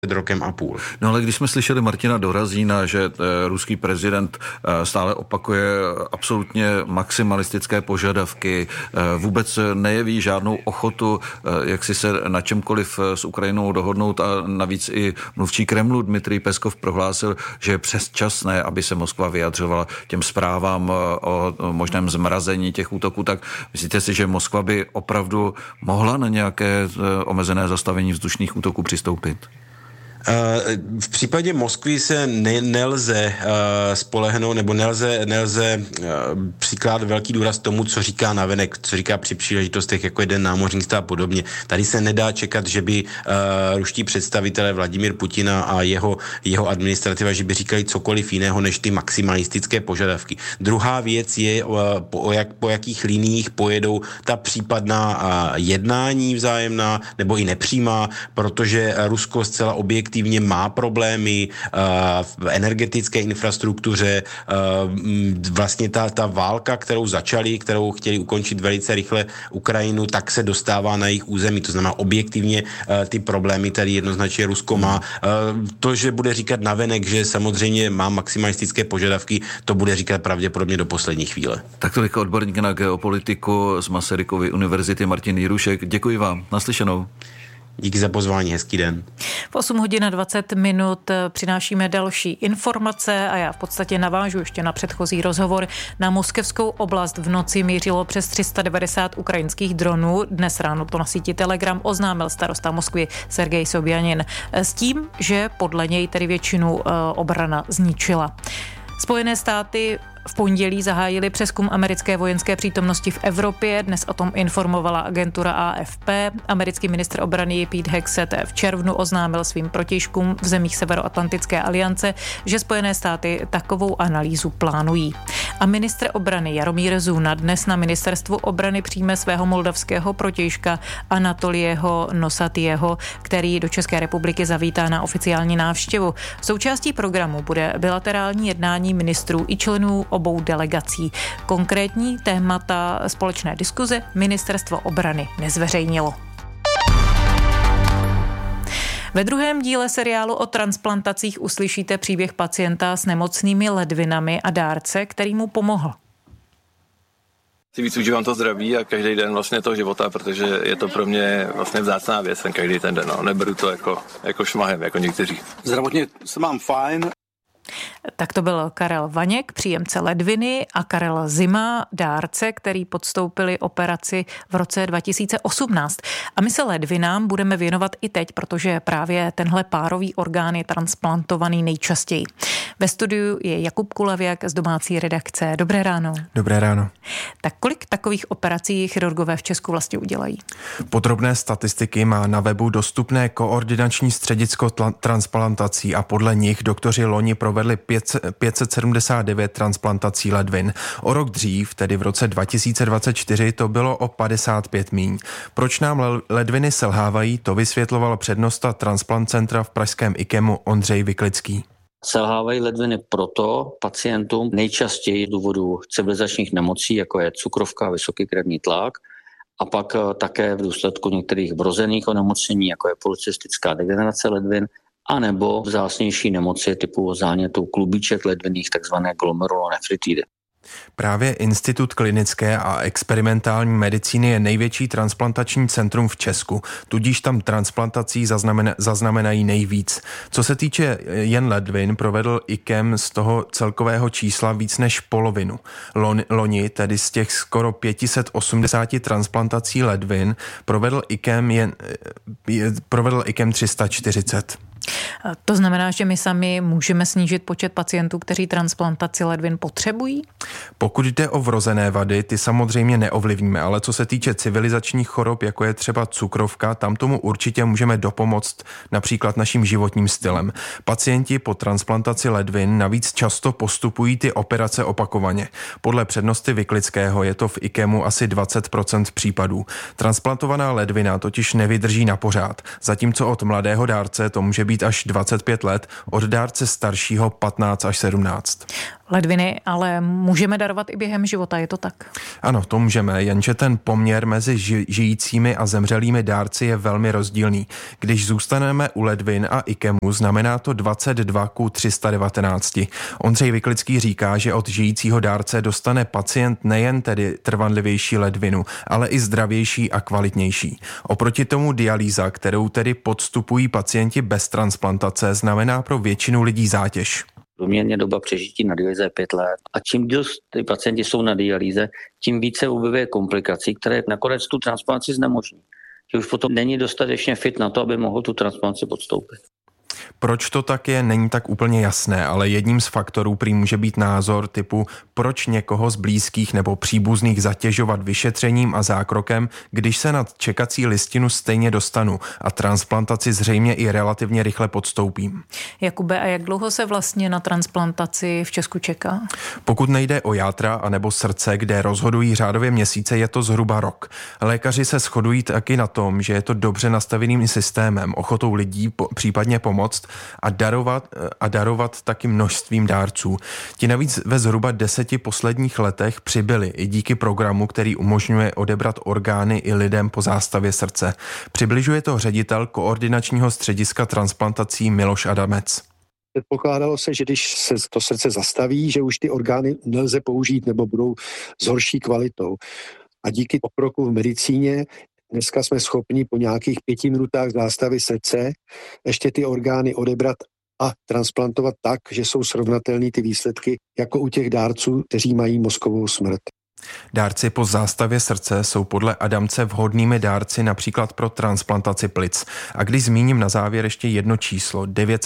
rokem a půl. No ale když jsme slyšeli Martina Dorazína, že ruský prezident stále opakuje absolutně maximalistické požadavky, vůbec nejeví žádnou ochotu, jak si se na čemkoliv s Ukrajinou dohodnout, a navíc i mluvčí Kremlu Dmitrij Peskov prohlásil, že je předčasné, aby se Moskva vyjadřovala těm zprávám o možném zmrazení těch útoků, tak myslíte si, že Moskva by opravdu mohla na nějaké omezené zastavení vzdušných útoků přistoupit? V případě Moskvy se nelze spolehnout, nebo nelze přikládat velký důraz tomu, co říká navenek, co říká při příležitostech, jako jeden námořnictva a podobně. Tady se nedá čekat, že by ruští představitelé Vladimír Putina a jeho administrativa, že by říkali cokoliv jiného, než ty maximalistické požadavky. Druhá věc je, po jakých liniích pojedou ta případná jednání vzájemná, nebo i nepřímá, protože Rusko zcela objektivně má problémy v energetické infrastruktuře. Vlastně ta válka, kterou začali, kterou chtěli ukončit velice rychle Ukrajinu, tak se dostává na jejich území. To znamená objektivně ty problémy tady jednoznačně Rusko má. To, že bude říkat navenek, že samozřejmě má maximalistické požadavky, to bude říkat pravděpodobně do poslední chvíle. Tak tolik odborník na geopolitiku z Masarykovy univerzity Martin Jirušek. Děkuji vám. Naslyšenou. Díky za pozvání, hezký den. V 8:20 přinášíme další informace a já v podstatě navážu ještě na předchozí rozhovor. Na moskevskou oblast v noci mířilo přes 390 ukrajinských dronů. Dnes ráno to na síti Telegram oznámil starosta Moskvy Sergej Sobjanin s tím, že podle něj tedy většinu obrana zničila. Spojené státy v pondělí zahájili přezkum americké vojenské přítomnosti v Evropě. Dnes o tom informovala agentura AFP. Americký ministr obrany Pete Hegseth v červnu oznámil svým protějškům v zemích Severoatlantické aliance, že Spojené státy takovou analýzu plánují. A ministr obrany Jaromír Zuna dnes na ministerstvu obrany přijme svého moldavského protějška Anatolieho Nosatieho, který do České republiky zavítá na oficiální návštěvu. Součástí programu bude bilaterální jednání ministrů i členů obou delegací. Konkrétní témata společné diskuze ministerstvo obrany nezveřejnilo. Ve druhém díle seriálu o transplantacích uslyšíte příběh pacienta s nemocnými ledvinami a dárce, který mu pomohl. Si víc užívám to zdraví a každý den vlastně toho života, protože je to pro mě vlastně vzácná věc, ten každý ten den. No. Neberu to jako šmahem, jako někteří. Zdravotně se mám fajn. Tak to byl Karel Vaněk, příjemce ledviny, a Karel Zima, dárce, který podstoupili operaci v roce 2018. A my se ledvinám budeme věnovat i teď, protože právě tenhle párový orgán je transplantovaný nejčastěji. Ve studiu je Jakub Kulavěk z domácí redakce. Dobré ráno. Dobré ráno. Tak kolik takových operací chirurgové v Česku vlastně udělají? Podrobné statistiky má na webu dostupné koordinační středisko transplantací a podle nich doktoři loni provedli 579 transplantací ledvin. O rok dřív, tedy v roce 2024, to bylo o 55 míň. Proč nám ledviny selhávají, to vysvětloval přednosta transplant centra v pražském IKEMu Ondřej Vyklický. Selhávají ledviny proto pacientům nejčastěji z důvodu civilizačních nemocí, jako je cukrovka, vysoký krevní tlak, a pak také v důsledku některých vrozených onemocnění, jako je polycystická degenerace ledvin, anebo vzácnější nemoci typu zánětů klubíček ledvinných, takzvané glomerulonefritidy. Právě Institut klinické a experimentální medicíny je největší transplantační centrum v Česku, tudíž tam transplantací zaznamenají nejvíc. Co se týče jen ledvin, provedl IKEM z toho celkového čísla víc než polovinu. Loni, tedy z těch skoro 580 transplantací ledvin, provedl IKEM 340. To znamená, že my sami můžeme snížit počet pacientů, kteří transplantaci ledvin potřebují? Pokud jde o vrozené vady, ty samozřejmě neovlivníme, ale co se týče civilizačních chorob, jako je třeba cukrovka, tam tomu určitě můžeme dopomoct například naším životním stylem. Pacienti po transplantaci ledvin navíc často postupují ty operace opakovaně. Podle přednosty Vyklického je to v IKEMu asi 20% případů. Transplantovaná ledvina totiž nevydrží na pořád, zatímco od mladého dárce to může být až 25 let, od dárce staršího 15 až 17. Ledviny ale můžeme darovat i během života, je to tak? Ano, to můžeme, jenže ten poměr mezi žijícími a zemřelými dárci je velmi rozdílný. Když zůstaneme u ledvin a ikemu, znamená to 22:319. Ondřej Vyklický říká, že od žijícího dárce dostane pacient nejen tedy trvanlivější ledvinu, ale i zdravější a kvalitnější. Oproti tomu dialýza, kterou tedy podstupují pacienti bez transplantace, znamená pro většinu lidí zátěž. Průměrně doba přežití na dialýze je 5 let. A čím díl ty pacienti jsou na dialýze, tím více objevuje komplikací, které nakonec tu transplantaci znemožní. Že už potom není dostatečně fit na to, aby mohl tu transplantaci podstoupit. Proč to tak je, není tak úplně jasné, ale jedním z faktorů prý může být názor typu proč někoho z blízkých nebo příbuzných zatěžovat vyšetřením a zákrokem, když se na čekací listinu stejně dostanu a transplantaci zřejmě i relativně rychle podstoupím. Jakube, a jak dlouho se vlastně na transplantaci v Česku čeká? Pokud nejde o játra anebo srdce, kde rozhodují řádově měsíce, je to zhruba rok. Lékaři se shodují taky na tom, že je to dobře nastaveným systémem, ochotou lidí případně pomoct a darovat taky množstvím dárců. Ti navíc ve zhruba 10 posledních letech přibyli i díky programu, který umožňuje odebrat orgány i lidem po zástavě srdce. Přibližuje to ředitel koordinačního střediska transplantací Miloš Adamec. Předpokládalo se, že když se to srdce zastaví, že už ty orgány nelze použít nebo budou s horší kvalitou. A díky pokroku v medicíně dneska jsme schopni po nějakých 5 minutách zástavy srdce ještě ty orgány odebrat a transplantovat tak, že jsou srovnatelné ty výsledky jako u těch dárců, kteří mají mozkovou smrt. Dárci po zástavě srdce jsou podle Adamce vhodnými dárci například pro transplantaci plic. A když zmíním na závěr ještě jedno číslo,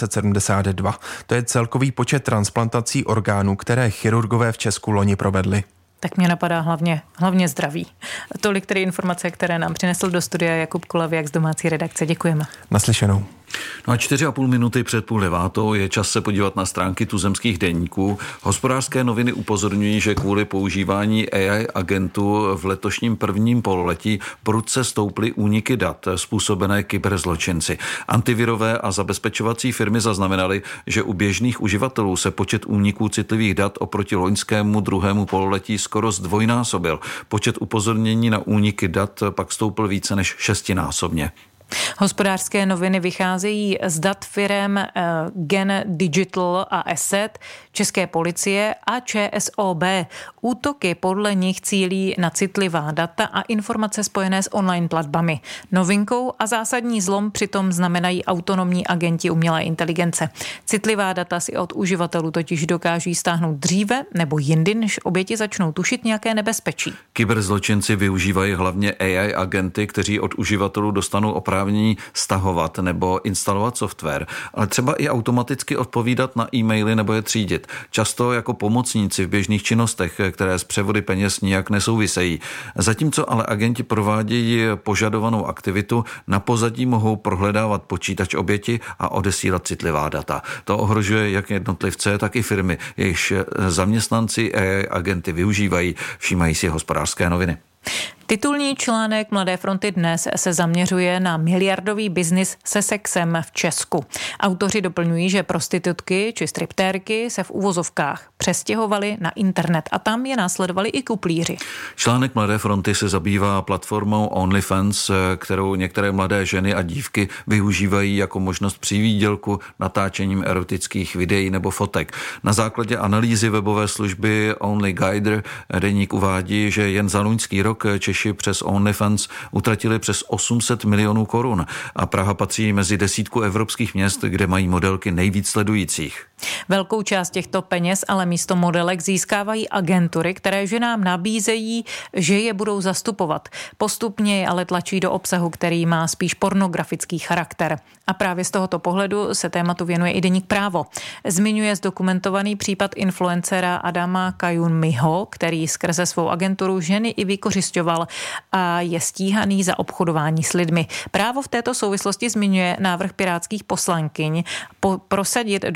972, to je celkový počet transplantací orgánů, které chirurgové v Česku loni provedli. Tak mě napadá hlavně zdraví. Tolik tedy informace, které nám přinesl do studia Jakub Kulavěk z domácí redakce. Děkujeme. Naslyšenou. No a 4,5 minuty před 8:30 je čas se podívat na stránky tuzemských deníků. Hospodářské noviny upozorňují, že kvůli používání AI agentů v letošním prvním pololetí prudce stouply úniky dat způsobené kyberzločinci. Antivirové a zabezpečovací firmy zaznamenaly, že u běžných uživatelů se počet úniků citlivých dat oproti loňskému druhému pololetí skoro zdvojnásobil. Počet upozornění na úniky dat pak stoupl více než 6násobně. Hospodářské noviny vycházejí z dat firem Gen Digital a Asset, České policie a ČSOB. Útoky podle nich cílí na citlivá data a informace spojené s online platbami. Novinkou a zásadní zlom přitom znamenají autonomní agenti umělé inteligence. Citlivá data si od uživatelů totiž dokáží stáhnout dříve nebo jindy, než oběti začnou tušit nějaké nebezpečí. Kyberzločinci využívají hlavně AI agenty, kteří od uživatelů dostanou oprávnění stahovat nebo instalovat software, ale třeba i automaticky odpovídat na e-maily nebo je třídit. Často jako pomocníci v běžných činnostech, které s převody peněz nijak nesouvisejí. Zatímco ale agenti provádějí požadovanou aktivitu, na pozadí mohou prohledávat počítač oběti a odesílat citlivá data. To ohrožuje jak jednotlivce, tak i firmy, jejichž zaměstnanci AI agenty využívají, všímají si Hospodářské noviny. Titulní článek Mladé fronty dnes se zaměřuje na miliardový biznis se sexem v Česku. Autoři doplňují, že prostitutky či striptérky se v uvozovkách přestěhovaly na internet a tam je následovali i kuplíři. Článek Mladé fronty se zabývá platformou OnlyFans, kterou některé mladé ženy a dívky využívají jako možnost přivýdělku natáčením erotických videí nebo fotek. Na základě analýzy webové služby OnlyGuider deník uvádí, že jen za loňský rok Češi přes OnlyFans utratili přes 800 milionů korun a Praha patří mezi 10 evropských měst, kde mají modelky nejvíc sledujících. Velkou část těchto peněz ale místo modelek získávají agentury, které ženám nabízejí, že je budou zastupovat. Postupně je ale tlačí do obsahu, který má spíš pornografický charakter. A právě z tohoto pohledu se tématu věnuje i deník Právo. Zmiňuje zdokumentovaný případ influencera Adama Kajunmiho, který skrze svou agenturu ženy i vykořisťoval a je stíhaný za obchodování s lidmi. Právo v této souvislosti zmiňuje návrh pirátských poslankyň prosadit do trestního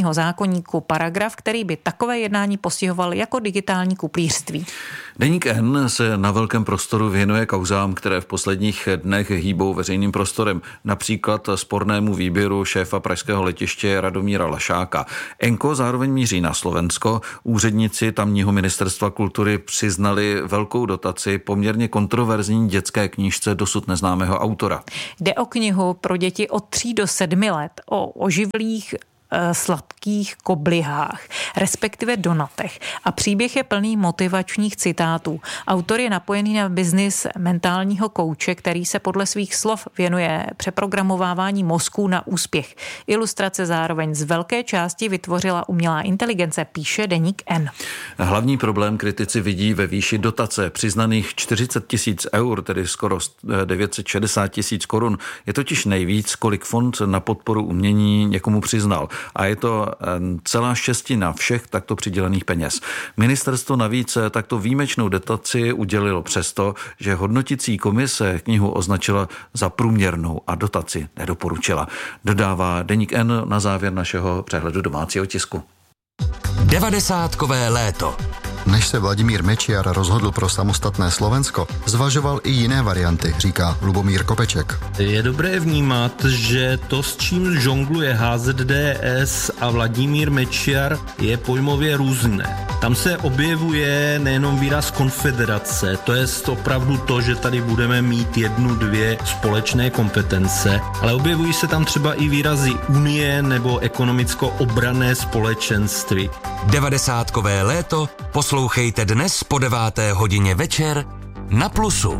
trestního zákoníku paragraf, který by takové jednání postihoval jako digitální kuplířství. Deník N se na velkém prostoru věnuje kauzám, které v posledních dnech hýbou veřejným prostorem. Například spornému výběru šéfa pražského letiště Radomíra Lašáka. Enko zároveň míří na Slovensko. Úředníci tamního ministerstva kultury přiznali velkou dotaci poměrně kontroverzní dětské knížce dosud neznámého autora. Jde o knihu pro děti od 3 do 7 let o oživlých sladkých koblihách, respektive donatech. A příběh je plný motivačních citátů. Autor je napojený na biznis mentálního kouče, který se podle svých slov věnuje přeprogramovávání mozků na úspěch. Ilustrace zároveň z velké části vytvořila umělá inteligence, píše deník N. Hlavní problém kritici vidí ve výši dotace. Přiznaných 40 000 eur, tedy skoro 960 000 korun, je totiž nejvíc, kolik fond na podporu umění někomu přiznal. A je to celá šestina všech takto přidělených peněz. Ministerstvo navíc takto výjimečnou dotaci udělilo přesto, že hodnotící komise knihu označila za průměrnou a dotaci nedoporučila. Dodává deník N na závěr našeho přehledu domácího tisku. 90kové léto. Než se Vladimír Mečiar rozhodl pro samostatné Slovensko, zvažoval i jiné varianty, říká Lubomír Kopeček. Je dobré vnímat, že to, s čím žongluje HZDS a Vladimír Mečiar, je pojmově různé. Tam se objevuje nejenom výraz konfederace, to je opravdu to, že tady budeme mít 1-2 společné kompetence, ale objevují se tam třeba i výrazy unie nebo ekonomicko-obranné společenství. 90kové léto poslouchejte dnes po 9. hodině večer na Plusu.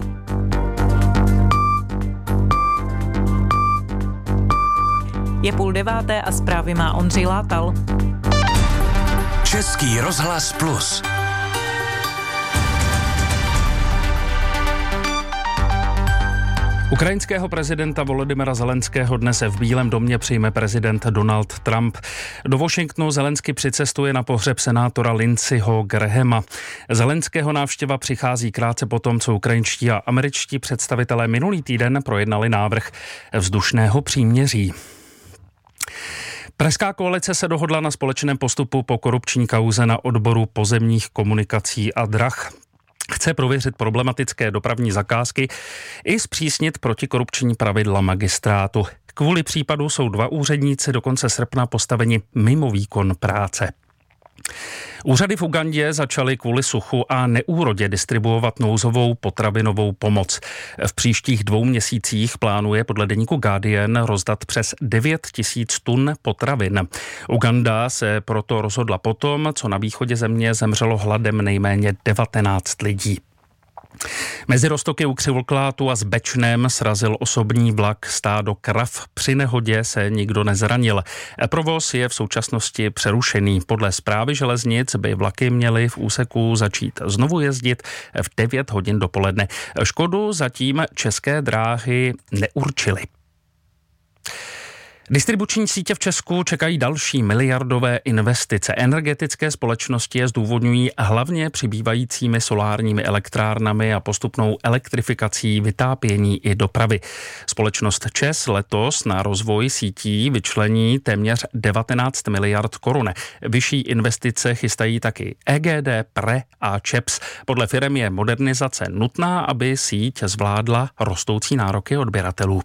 Je 8:30 a zprávy má Ondřej Látal. Český rozhlas Plus. Ukrajinského prezidenta Volodymyra Zelenského dnes v Bílém domě přijme prezident Donald Trump. Do Washingtonu Zelensky přicestuje na pohřeb senátora Lindseyho Grahama. Zelenského návštěva přichází krátce po tom, co ukrajinští a američtí představitelé minulý týden projednali návrh vzdušného příměří. Pražská koalice se dohodla na společném postupu po korupční kauze na odboru pozemních komunikací a drah. Chce prověřit problematické dopravní zakázky i zpřísnit protikorupční pravidla magistrátu. Kvůli případu jsou 2 úředníci do konce srpna postaveni mimo výkon práce. Úřady v Ugandě začaly kvůli suchu a neúrodě distribuovat nouzovou potravinovou pomoc. V příštích 2 měsících plánuje podle deníku Guardian rozdat přes 9 000 tun potravin. Uganda se proto rozhodla potom, co na východě země zemřelo hladem nejméně 19 lidí. Mezi Roztoky u Křivolklátu a Zbečnem srazil osobní vlak stádo krav. Při nehodě se nikdo nezranil. Provoz je v současnosti přerušený. Podle správy železnic by vlaky měly v úseku začít znovu jezdit v 9 hodin dopoledne. Škodu zatím České dráhy neurčily. Distribuční sítě v Česku čekají další miliardové investice. Energetické společnosti je zdůvodňují hlavně přibývajícími solárními elektrárnami a postupnou elektrifikací vytápění i dopravy. Společnost ČEZ letos na rozvoj sítí vyčlení téměř 19 miliard korun. Vyšší investice chystají taky EGD, PRE a ČEPS. Podle firem je modernizace nutná, aby síť zvládla rostoucí nároky odběratelů.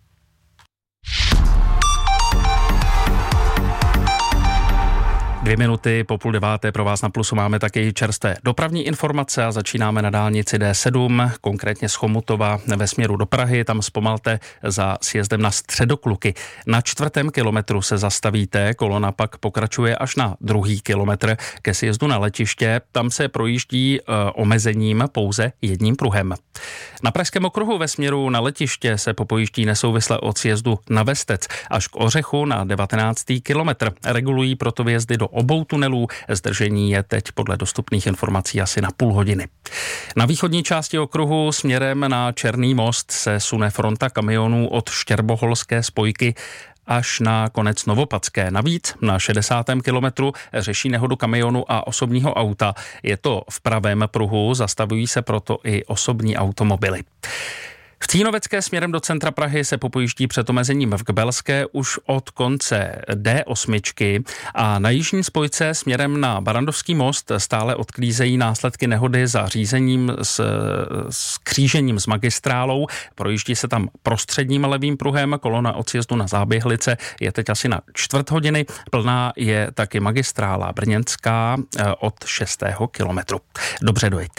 Dvě minuty po 8:30 pro vás na Plusu máme taky čerstvé dopravní informace a začínáme na dálnici D7, konkrétně z Chomutova ve směru do Prahy. Tam zpomalte za sjezdem na Středokluky. Na 4. kilometru se zastavíte, kolona pak pokračuje až na 2. kilometr ke sjezdu na letiště. Tam se projíždí omezením pouze jedním pruhem. Na Pražském okruhu ve směru na letiště se popojíždí nesouvisle od sjezdu na Vestec až k Ořechu na 19. kilometr. Regulují proto vjezdy do obou tunelů. Zdržení je teď podle dostupných informací asi na půl hodiny. Na východní části okruhu směrem na Černý most se sune fronta kamionů od Štěrboholské spojky až na konec Novopadské. Navíc na 60. kilometru řeší nehodu kamionu a osobního auta. Je to v pravém pruhu, zastavují se proto i osobní automobily. V Cínovecké směrem do centra Prahy se popojíždí před omezením v Kbelské už od konce D8 a na jižní spojce směrem na Barandovský most stále odklízejí následky nehody za řízením s křížením s magistrálou. Projíždí se tam prostředním levým pruhem, kolona od sjezdu na Záběhlice je teď asi na 1/4 hodiny. Plná je taky magistrála brněnská od 6. kilometru. Dobře dojďte.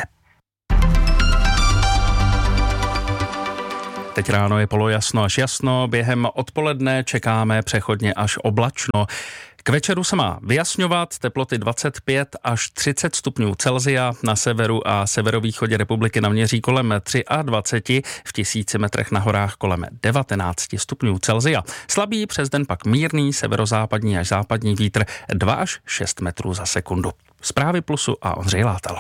Teď ráno je polojasno až jasno, během odpoledne čekáme přechodně až oblačno. K večeru se má vyjasňovat, teploty 25 až 30 stupňů Celsia, na severu a severovýchodě republiky naměří kolem 23, v 1000 metrech na horách kolem 19 stupňů Celsia. Slabý přes den pak mírný severozápadní až západní vítr 2 až 6 metrů za sekundu. Zprávy Plusu a Ondřej Látal.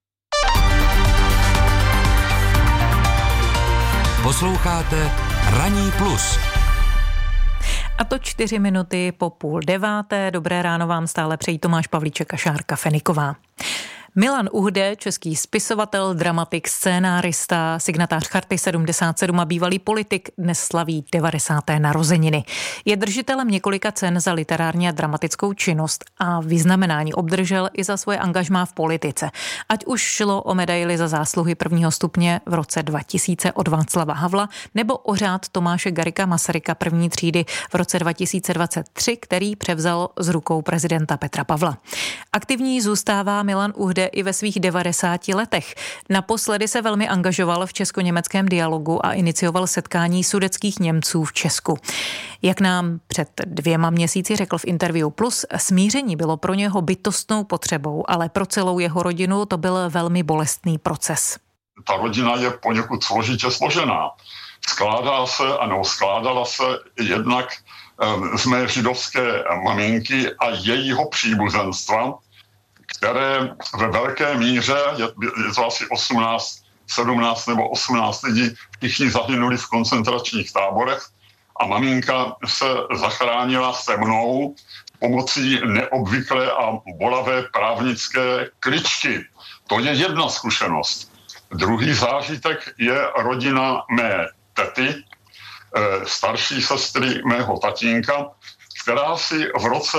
Posloucháte Ranní plus. A to 4 minuty po 8:30. Dobré ráno vám stále přejí Tomáš Pavlíček a Šárka Feniková. Milan Uhde, český spisovatel, dramatik, scénárista, signatář Charty 77 a bývalý politik, dnes slaví 90. narozeniny. Je držitelem několika cen za literární a dramatickou činnost a vyznamenání obdržel i za svoje angažmá v politice. Ať už šlo o medaili za zásluhy 1. stupně v roce 2000 od Václava Havla nebo o řád Tomáše Garrigua Masaryka 1. třídy v roce 2023, který převzal z rukou prezidenta Petra Pavla. Aktivní zůstává Milan Uhde i ve svých 90 letech. Naposledy se velmi angažoval v česko-německém dialogu a inicioval setkání sudetských Němců v Česku. Jak nám před 2 měsíci řekl v Interview Plus, smíření bylo pro něho bytostnou potřebou, ale pro celou jeho rodinu to byl velmi bolestný proces. Ta rodina je poněkud složitě složená. Skládala se jednak z mé židovské maminky a jejího příbuzenstva, které ve velké míře, je to asi 17 nebo 18 lidí, všichni zahynuli v koncentračních táborech a maminka se zachránila se mnou pomocí neobvyklé a bolavé právnické kličky. To je jedna zkušenost. Druhý zážitek je rodina mé tety, starší sestry mého tatínka, která si v roce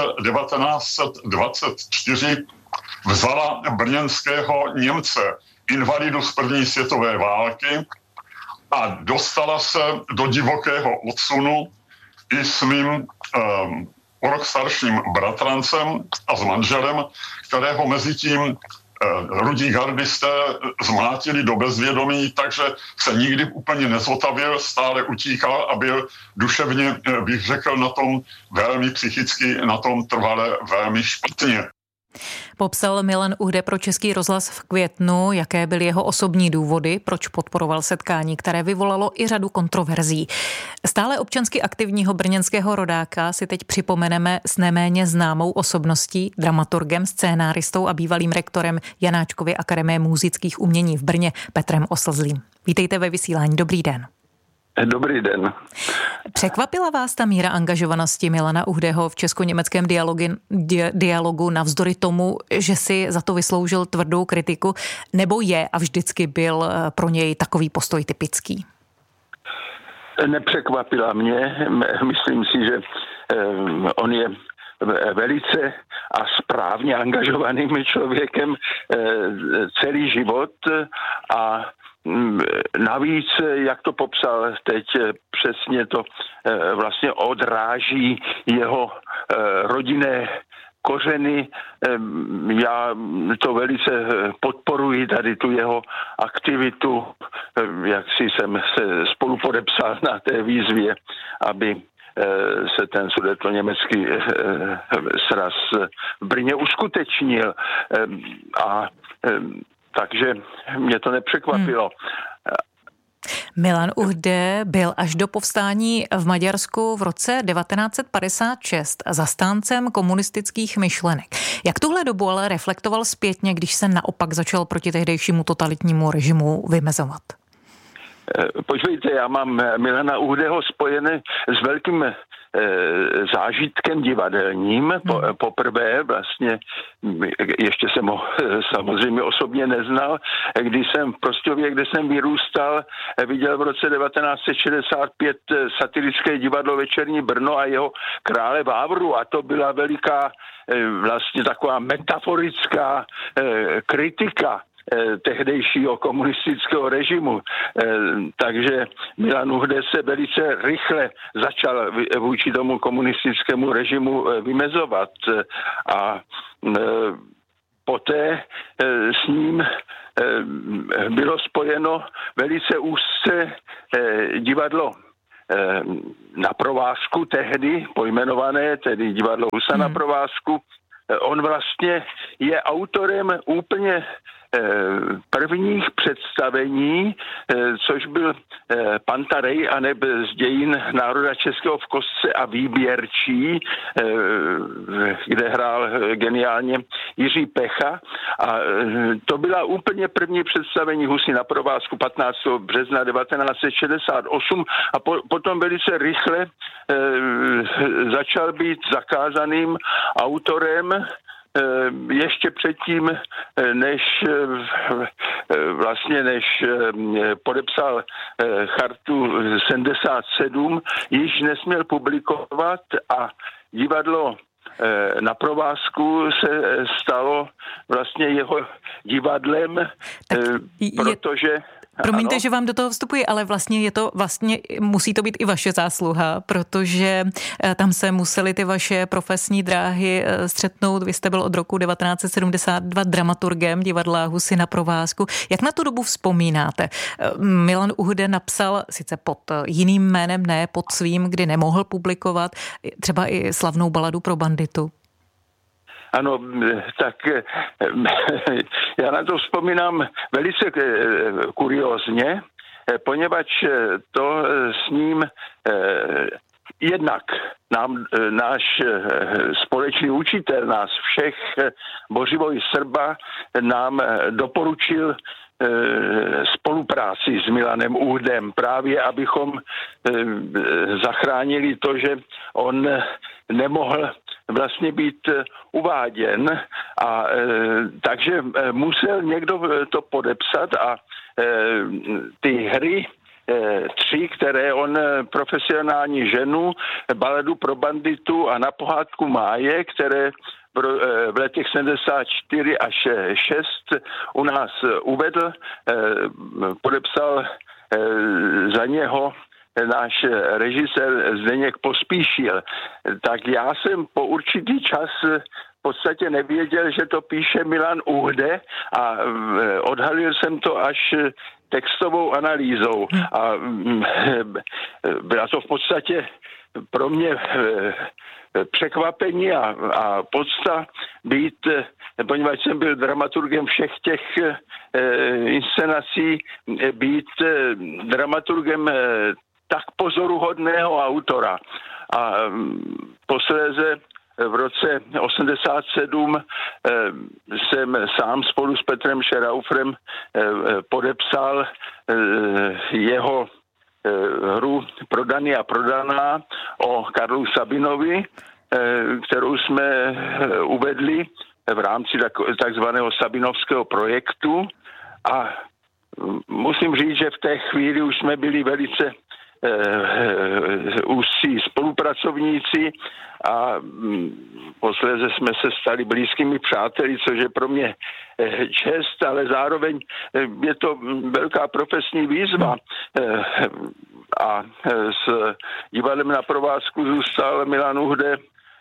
1924 vzala brněnského Němce, invalidu z první světové války a dostala se do divokého odsunu i s mým o rok starším bratrancem a s manželem, kterého mezi tím rudí gardisté zmlátili do bezvědomí, takže se nikdy úplně nezotavil, stále utíkal a byl duševně, bych řekl, na tom velmi psychicky, na tom trvale velmi špatně. Popsal Milan Uhde pro Český rozhlas v květnu, jaké byly jeho osobní důvody, proč podporoval setkání, které vyvolalo i řadu kontroverzí. Stále občansky aktivního brněnského rodáka si teď připomeneme s neméně známou osobností, dramaturgem, scénáristou a bývalým rektorem Janáčkovy akademie múzických umění v Brně Petrem Oslzlým. Vítejte ve vysílání, dobrý den. Dobrý den. Překvapila vás ta míra angažovanosti Milana Uhdeho v česko-německém dialogu navzdory tomu, že si za to vysloužil tvrdou kritiku, nebo je a vždycky byl pro něj takový postoj typický? Nepřekvapila mě. Myslím si, že on je velice a správně angažovaným člověkem celý život a navíc, jak to popsal teď, přesně to vlastně odráží jeho rodinné kořeny. Já to velice podporuji, tady tu jeho aktivitu, jak si jsem se spolu podepsal na té výzvě, aby se ten sudetoněmecký sraz v Brně uskutečnil. Takže mě to nepřekvapilo. Milan Uhde byl až do povstání v Maďarsku v roce 1956 zastáncem komunistických myšlenek. Jak tuhle dobu ale reflektoval zpětně, když se naopak začal proti tehdejšímu totalitnímu režimu vymezovat? Počkejte, já mám Milana Uhdeho spojený s velkým zážitkem divadelním. Poprvé vlastně, ještě jsem ho samozřejmě osobně neznal, když jsem v Prostějově, kde jsem vyrůstal, viděl v roce 1965 satirické divadlo Večerní Brno a jeho Krále Vávru a to byla veliká vlastně taková metaforická kritika tehdejšího komunistického režimu. Takže Milan Uhde se velice rychle začal vůči tomu komunistickému režimu vymezovat a poté s ním bylo spojeno velice úzce divadlo Na provázku tehdy pojmenované, tedy divadlo Husa na provázku. On vlastně je autorem úplně prvních představení, což byl Pantarej a neb z dějin národa českého v kostce a výběrčí, kde hrál geniálně Jiří Pecha. A to byla úplně první představení Husy na provázku 15. března 1968 a potom velice rychle začal být zakázaným autorem ještě předtím, než podepsal chartu 77, již nesměl publikovat a divadlo Na provázku se stalo vlastně jeho divadlem, protože... Promiňte, že vám do toho vstupuji, ale vlastně musí to být i vaše zásluha, protože tam se museli ty vaše profesní dráhy střetnout. Vy jste byl od roku 1972 dramaturgem divadla Husy na provázku. Jak na tu dobu vzpomínáte? Milan Uhde napsal sice pod jiným jménem, ne pod svým, kdy nemohl publikovat, třeba i slavnou baladu pro banditu. Ano, tak já na to vzpomínám velice kuriózně, poněvadž to s ním jednak náš společný učitel, nás všech, Bořivoj Srba, nám doporučil spolupráci s Milanem Uhdem, právě abychom zachránili to, že on nemohl vlastně být uváděn a takže musel někdo to podepsat a ty hry 3, které on profesionální ženu, baladu pro banditu a Na pohádku Máje, které v letech 74 až 6 u nás uvedl, podepsal za něho náš režisér Zdeněk Pospíšil. Tak já jsem po určitý čas v podstatě nevěděl, že to píše Milan Uhde a odhalil jsem to až textovou analýzou. A byla to v podstatě pro mě překvapení a podsta být, poněvadž jsem byl dramaturgem všech těch inscenací, být dramaturgem tak pozoruhodného autora. A posléze v roce 87 jsem sám spolu s Petrem Šeraufrem podepsal jeho hru Prodaný a prodaná o Karlu Sabinovi, kterou jsme uvedli v rámci takzvaného Sabinovského projektu a musím říct, že v té chvíli už jsme byli velice úzcí spolupracovníci a posléze jsme se stali blízkými přáteli, což je pro mě čest, ale zároveň je to velká profesní výzva a s divadlem Na provázku zůstal Milan Uhde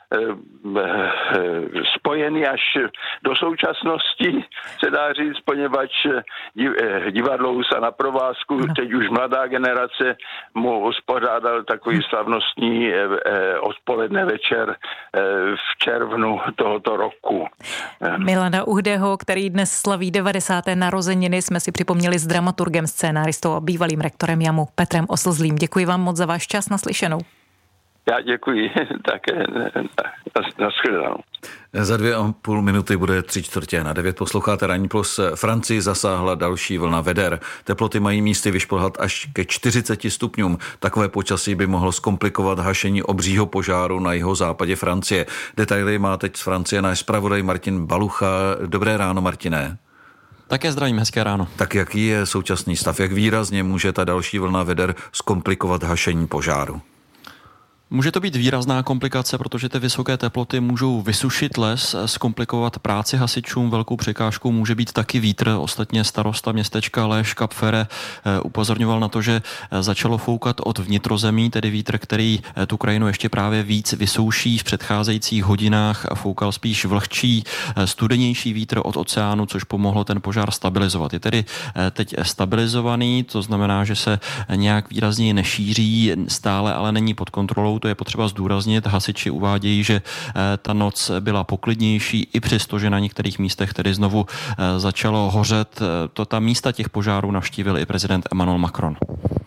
spojený až do současnosti, se dá říct, poněvadž divadlo Husa na provázku, teď už mladá generace mu uspořádal takový slavnostní odpoledne večer v červnu tohoto roku. Milana Uhdeho, který dnes slaví 90. narozeniny, jsme si připomněli s dramaturgem, scénáristou a bývalým rektorem JAMu Petrem Oslzlým. Děkuji vám moc za váš čas, naslyšenou. Já děkuji také. Nashledanou. Za 2,5 minuty bude 8:45. Posloucháte Ranní plus. Francii zasáhla další vlna veder. Teploty mají místy vyšplhat až ke 40 stupňům. Takové počasí by mohlo zkomplikovat hašení obřího požáru na jihozápadě Francie. Detaily má teď z Francie náš zpravodaj Martin Balucha. Dobré ráno, Martine. Také zdravím, hezké ráno. Tak jaký je současný stav? Jak výrazně může ta další vlna veder zkomplikovat hašení požáru? Může to být výrazná komplikace, protože ty vysoké teploty můžou vysušit les, zkomplikovat práci hasičům. Velkou překážkou může být taky vítr. Ostatně starosta městečka Léž Kapfere upozorňoval na to, že začalo foukat od vnitrozemí, tedy vítr, který tu krajinu ještě právě víc vysouší. V předcházejících hodinách foukal spíš vlhčí, studenější vítr od oceánu, což pomohlo ten požár stabilizovat. Je tedy teď stabilizovaný, to znamená, že se nějak výrazněji nešíří, stále ale není pod kontrolou. To je potřeba zdůraznit. Hasiči uvádějí, že ta noc byla poklidnější, i přesto, že na některých místech tedy znovu začalo hořet. Ta místa těch požárů navštívil i prezident Emmanuel Macron.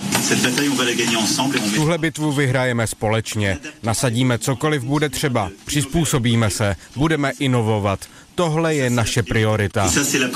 Tuhle bitvu vyhrajeme společně. Nasadíme cokoliv bude třeba. Přizpůsobíme se. Budeme inovovat. Tohle je naše priorita.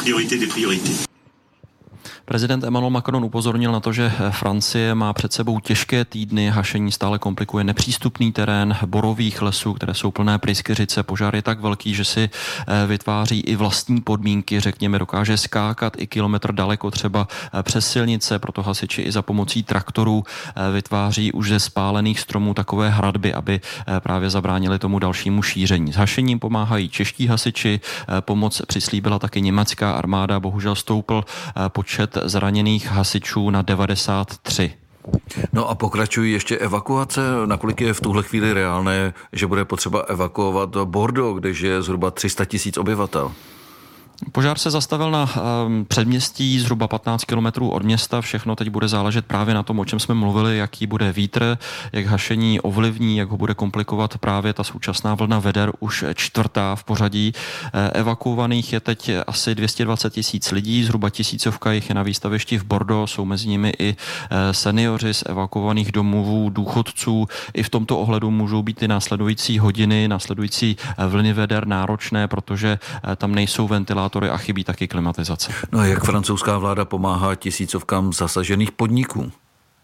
Prezident Emmanuel Macron upozornil na to, že Francie má před sebou těžké týdny, hašení stále komplikuje nepřístupný terén borových lesů, které jsou plné pryskyřice. Požár je tak velký, že si vytváří i vlastní podmínky, řekněme, dokáže skákat i kilometr daleko třeba přes silnice, proto hasiči i za pomocí traktorů vytváří už ze spálených stromů takové hradby, aby právě zabránili tomu dalšímu šíření. S hašením pomáhají čeští hasiči, pomoc přislíbila taky německá armáda, bohužel stoupl počet zraněných hasičů na 93. No a pokračují ještě evakuace. Nakolik je v tuhle chvíli reálné, že bude potřeba evakuovat Bordeaux, kde je zhruba 300 000 obyvatel? Požár se zastavil na předměstí zhruba 15 kilometrů od města. Všechno teď bude záležet právě na tom, o čem jsme mluvili, jaký bude vítr, jak hašení ovlivní, jak ho bude komplikovat právě ta současná vlna veder, už 4. v pořadí. Evakuovaných je teď asi 220 000 lidí, zhruba 1000 jich je na výstavišti v Bordeaux, jsou mezi nimi i seniori z evakuovaných domovů, důchodců. I v tomto ohledu můžou být ty následující hodiny, následující vlny veder náročné, protože tam nejsou ventilátory a chybí taky klimatizace. No a jak francouzská vláda pomáhá tisícovkám zasažených podniků?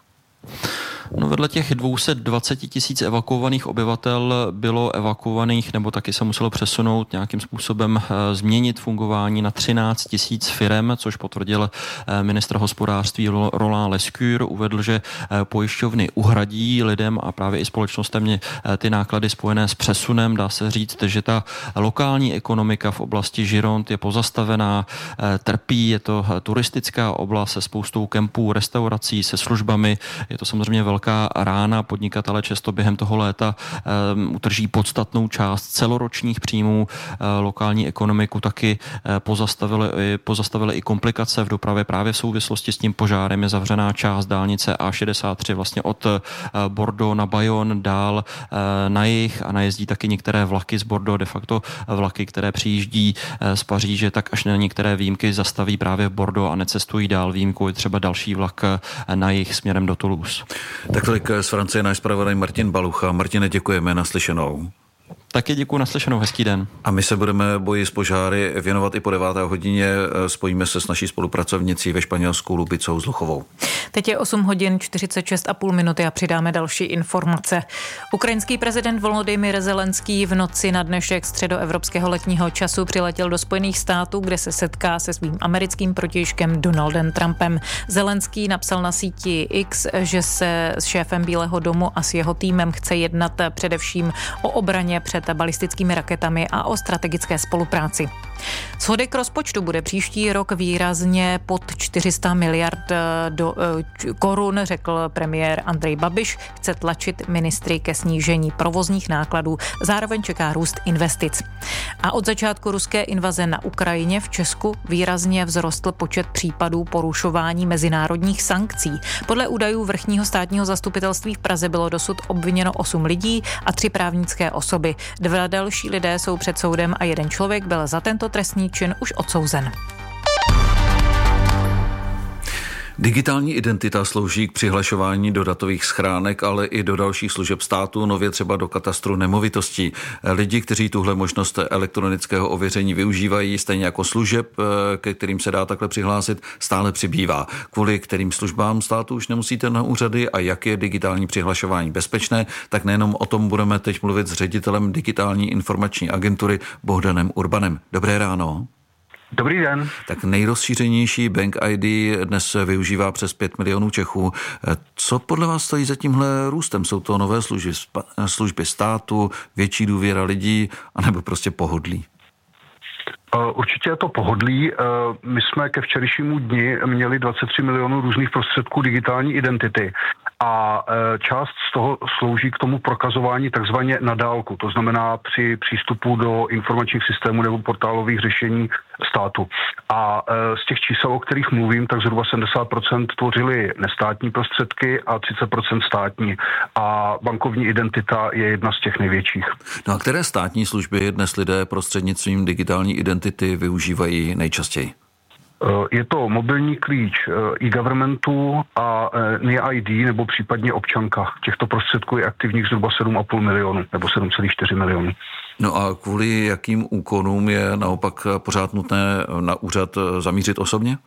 No vedle těch 220 000 evakuovaných obyvatel bylo evakuovaných nebo taky se muselo přesunout nějakým způsobem změnit fungování na 13 000 firem, což potvrdil ministr hospodářství Roland Lescure. Uvedl, že pojišťovny uhradí lidem a právě i společnostem ty náklady spojené s přesunem. Dá se říct, že ta lokální ekonomika v oblasti Gironde je pozastavená, trpí, je to turistická oblast se spoustou kempů, restaurací, se službami. Je to samozřejmě velká rána. Podnikatelé často během toho léta utrží podstatnou část celoročních příjmů. Lokální ekonomiku taky pozastavily i komplikace v dopravě. Právě v souvislosti s tím požárem je zavřená část dálnice A63 vlastně od Bordeaux na Bayonne dál na jih a najezdí taky některé vlaky z Bordeaux, de facto vlaky, které přijíždí z Paříže, tak až na některé výjimky zastaví právě v Bordeaux a necestují dál. Výjimkou je třeba další vlak na jih směrem do Toulouse. Tak tolik z Francie náš zpravodaj Martin Balucha. Martine, děkujeme, naslyšenou. Taky děkuji, naslyšenou, hezký den. A my se budeme boji s požáry věnovat i po 9. hodině. Spojíme se s naší spolupracovnicí ve Španělsku Lubicou Zluchovou. Teď je 8:46,5 minuty a přidáme další informace. Ukrajinský prezident Volodymyr Zelenský v noci na dnešek středoevropského letního času přiletěl do Spojených států, kde se setká se svým americkým protějškem Donaldem Trumpem. Zelenský napsal na síti X, že se s šéfem Bílého domu a s jeho týmem chce jednat především o obraně před balistickými raketami a o strategické spolupráci. Schodek rozpočtu bude příští rok výrazně pod 400 miliard korun, řekl premiér Andrej Babiš. Chce tlačit ministry ke snížení provozních nákladů, zároveň čeká růst investic. A od začátku ruské invaze na Ukrajině v Česku výrazně vzrostl počet případů porušování mezinárodních sankcí. Podle údajů vrchního státního zastupitelství v Praze bylo dosud obviněno 8 lidí a 3 právnické osoby. 2 další lidé jsou před soudem a 1 člověk byl za tento trestný čin už odsouzen. Digitální identita slouží k přihlašování do datových schránek, ale i do dalších služeb státu, nově třeba do katastru nemovitostí. Lidi, kteří tuhle možnost elektronického ověření využívají, stejně jako služeb, ke kterým se dá takhle přihlásit, stále přibývá. Kvůli kterým službám státu už nemusíte na úřady a jak je digitální přihlašování bezpečné, tak nejenom o tom budeme teď mluvit s ředitelem Digitální informační agentury Bohdanem Urbanem. Dobré ráno. Dobrý den. Tak nejrozšířenější Bank ID dnes využívá přes 5 milionů Čechů. Co podle vás stojí za tímhle růstem? Jsou to nové služby státu, větší důvěra lidí, anebo prostě pohodlí? Určitě je to pohodlí. My jsme ke včerejšímu dni měli 23 milionů různých prostředků digitální identity a část z toho slouží k tomu prokazování takzvaně na dálku, to znamená při přístupu do informačních systémů nebo portálových řešení státu. A z těch čísel, o kterých mluvím, tak zhruba 70% tvořily nestátní prostředky a 30% státní. A bankovní identita je jedna z těch největších. No a které státní služby dnes lidé prostřednictvím digitální identity využívají nejčastěji? Je to mobilní klíč e-governmentu a NIA ID nebo případně občanka. Těchto prostředků je aktivních zhruba 7,5 milionu nebo 7,4 milionu. No a kvůli jakým úkonům je naopak pořád nutné na úřad zamířit osobně?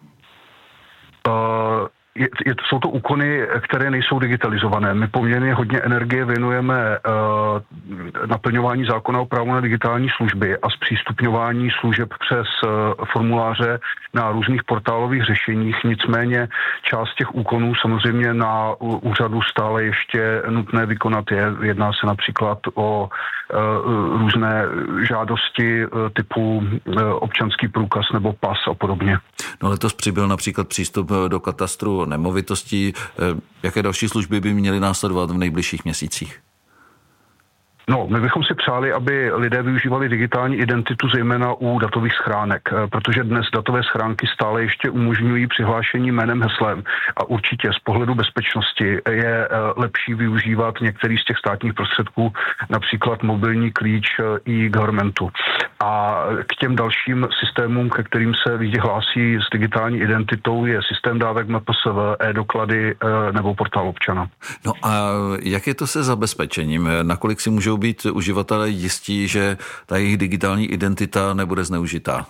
Jsou to úkony, které nejsou digitalizované. My poměrně hodně energie věnujeme naplňování zákona o právu na digitální služby a zpřístupňování služeb přes formuláře na různých portálových řešeních. Nicméně část těch úkonů samozřejmě na úřadu stále ještě nutné vykonat je. Jedná se například o různé žádosti typu občanský průkaz nebo pas a podobně. No letos přibyl například přístup do katastru nemovitostí. Jaké další služby by měly následovat v nejbližších měsících? No, my bychom si přáli, aby lidé využívali digitální identitu zejména u datových schránek, protože dnes datové schránky stále ještě umožňují přihlášení jménem, heslem a určitě z pohledu bezpečnosti je lepší využívat některý z těch státních prostředků, například mobilní klíč e-governmentu. A k těm dalším systémům, ke kterým se lidi hlásí s digitální identitou, je systém dávek MPSV, e-doklady nebo portál občana. No a jak je to se zabezpečením? Nakolik si můžou být uživatelé jistí, že ta jejich digitální identita nebude zneužitá?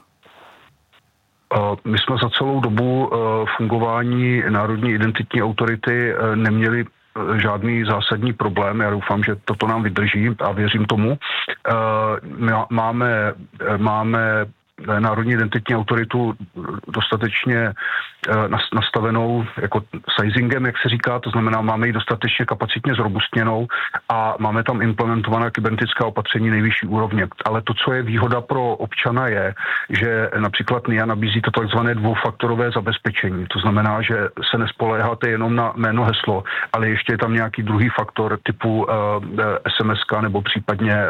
My jsme za celou dobu fungování Národní identitní autority neměli žádný zásadní problém. Já doufám, že toto nám vydrží a věřím tomu. Máme Národní identitní autoritu dostatečně nastavenou jako sizingem, jak se říká, to znamená, máme ji dostatečně kapacitně zrobustněnou a máme tam implementovaná kybernetická opatření nejvyšší úrovně. Ale to, co je výhoda pro občana, je, že například NIA nabízí to takzvané dvoufaktorové zabezpečení. To znamená, že se nespoléháte jenom na jméno, heslo, ale ještě je tam nějaký druhý faktor typu SMS-ka nebo případně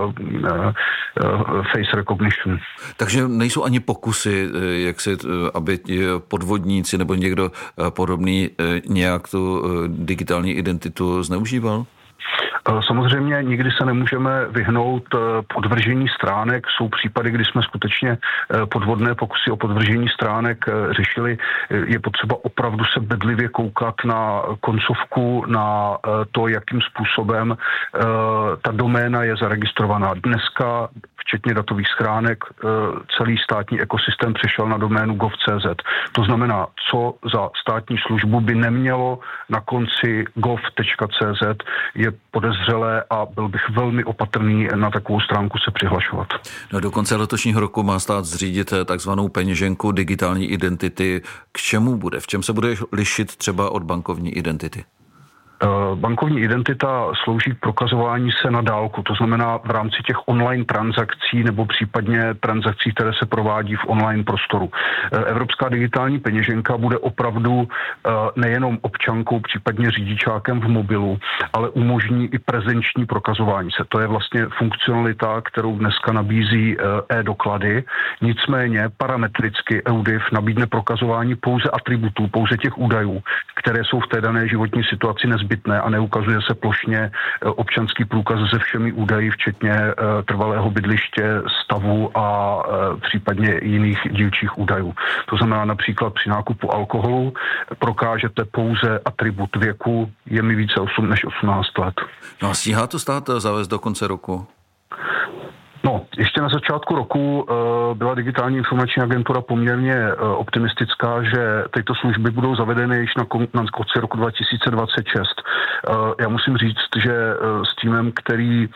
face recognition. Takže nejsou ani pokusy, aby podvodníci nebo někdo podobný nějak tu digitální identitu zneužíval? Samozřejmě nikdy se nemůžeme vyhnout podvržení stránek. Jsou případy, kdy jsme skutečně podvodné pokusy o podvržení stránek řešili. Je potřeba opravdu se bedlivě koukat na koncovku, na to, jakým způsobem ta doména je zaregistrovaná. Dneska včetně datových schránek, celý státní ekosystém přešel na doménu gov.cz. To znamená, co za státní službu by nemělo na konci gov.cz je podezřelé a byl bych velmi opatrný na takovou stránku se přihlašovat. No, do konce letošního roku má stát zřídit takzvanou peněženku digitální identity. K čemu bude? V čem se bude lišit třeba od bankovní identity? Bankovní identita slouží k prokazování se na dálku, to znamená v rámci těch online transakcí nebo případně transakcí, které se provádí v online prostoru. Evropská digitální peněženka bude opravdu nejenom občankou, případně řidičákem v mobilu, ale umožní i prezenční prokazování se. To je vlastně funkcionalita, kterou dneska nabízí e-doklady. Nicméně parametricky EUDIF nabídne prokazování pouze atributů, pouze těch údajů, které jsou v té dané životní situaci nezbytné. nezbytné a neukazuje se plošně občanský průkaz se všemi údaji, včetně trvalého bydliště, stavu a případně jiných dílčích údajů. To znamená například při nákupu alkoholu prokážete pouze atribut věku, je mi více než 18 let. No a stíhá to stát zavést do konce roku? No, ještě na začátku roku byla Digitální informační agentura poměrně optimistická, že tyto služby budou zavedeny již na konci roku 2026. Já musím říct, že s týmem, který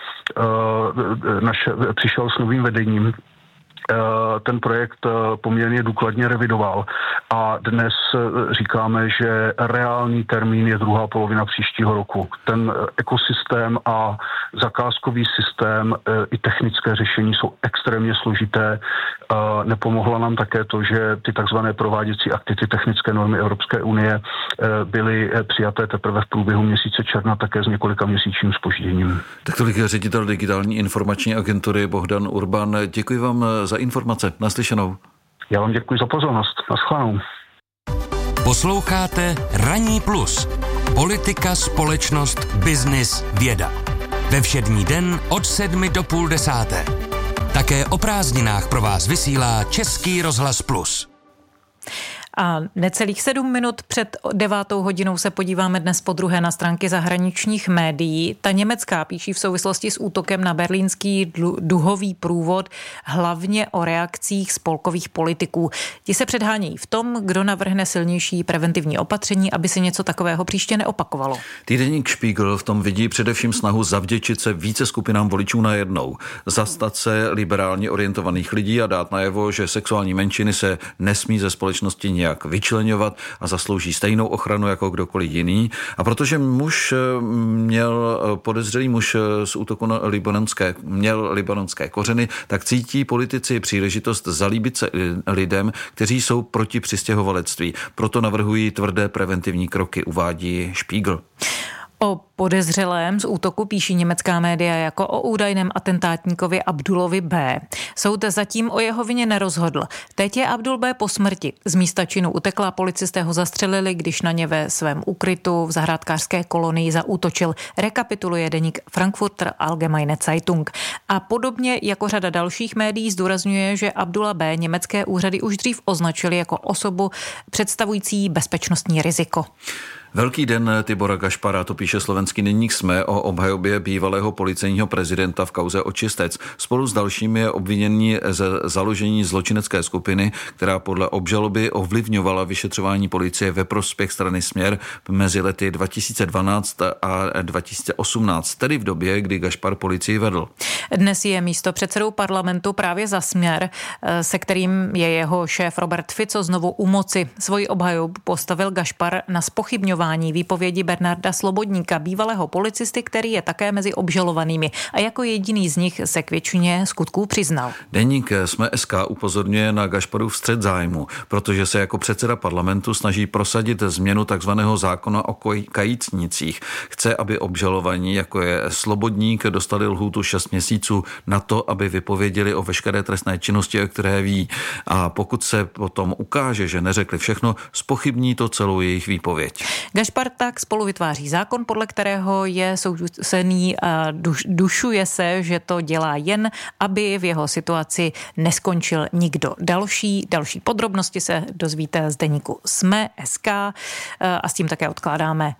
přišel s novým vedením, ten projekt poměrně důkladně revidoval a dnes říkáme, že reálný termín je druhá polovina příštího roku. Ten ekosystém a zakázkový systém i technické řešení jsou extrémně složité. Nepomohlo nám také to, že ty takzvané prováděcí akty, ty technické normy Evropské unie byly přijaté teprve v průběhu měsíce června, také s několika měsíčním zpožděním. Tak tolik je ředitel Digitální informační agentury Bohdan Urban. Děkuji vám za informace. Naslyšenou. Já vám děkuji za pozornost. Naschledanou. Posloucháte Ranní plus. Politika, společnost, biznis, věda. Ve všední den od 7 do půl 10. Také o prázdninách pro vás vysílá Český rozhlas Plus. A necelých 7 minut před 9. hodinou se podíváme dnes podruhé na stránky zahraničních médií. Ta německá píší v souvislosti s útokem na berlínský duhový průvod hlavně o reakcích spolkových politiků. Ti se předhánějí v tom, kdo navrhne silnější preventivní opatření, aby se něco takového příště neopakovalo. Týdeník Spiegel v tom vidí především snahu zavděčit se více skupinám voličů najednou, zastat se liberálně orientovaných lidí a dát najevo, že sexuální menšiny se nesmí ze společnosti nějak vyčleňovat a zaslouží stejnou ochranu jako kdokoliv jiný. A protože podezřelý muž z útoku na měl libanonské kořeny, tak cítí politici příležitost zalíbit se lidem, kteří jsou proti přistěhovalectví. Proto navrhují tvrdé preventivní kroky, uvádí Spiegel. O podezřelém z útoku píší německá média jako o údajném atentátníkovi Abdulovi B. Soud zatím o jeho vině nerozhodl. Teď je Abdul B. po smrti. Z místa činu utekl a policisté ho zastřelili, když na ně ve svém úkrytu v zahrádkářské kolonii zaútočil. Rekapituluje deník Frankfurter Allgemeine Zeitung. A podobně jako řada dalších médií zdůrazňuje, že Abdula B. německé úřady už dřív označili jako osobu představující bezpečnostní riziko. Velký den Tibora Gašpara, to píše slovenský deník SME o obhajobě bývalého policejního prezidenta v kauze Očistec. Spolu s dalšími je obviněný ze založení zločinecké skupiny, která podle obžaloby ovlivňovala vyšetřování policie ve prospěch strany Směr mezi lety 2012 a 2018, tedy v době, kdy Gašpar policii vedl. Dnes je místopředsedou parlamentu právě za Směr, se kterým je jeho šéf Robert Fico znovu u moci. Svoji obhajobu postavil Gašpar na zpochybňování výpovědi Bernarda Slobodníka, bývalého policisty, který je také mezi obžalovanými a jako jediný z nich se k většině skutků přiznal. Deník SME.sk upozorňuje na Gašparův střet zájmu, protože se jako předseda parlamentu snaží prosadit změnu takzvaného zákona o kajícnicích. Chce, aby obžalovaní, jako je Slobodník, dostali lhůtu 6 měsíců na to, aby vypověděli o veškeré trestné činnosti, o které ví. A pokud se potom ukáže, že neřekli všechno, zpochybní to celou jejich výpověď. Gašpar tak spolu vytváří zákon, podle kterého je soucený a dušuje se, že to dělá jen, aby v jeho situaci neskončil nikdo další. Další podrobnosti se dozvíte z deníku SME.sk a s tím také odkládáme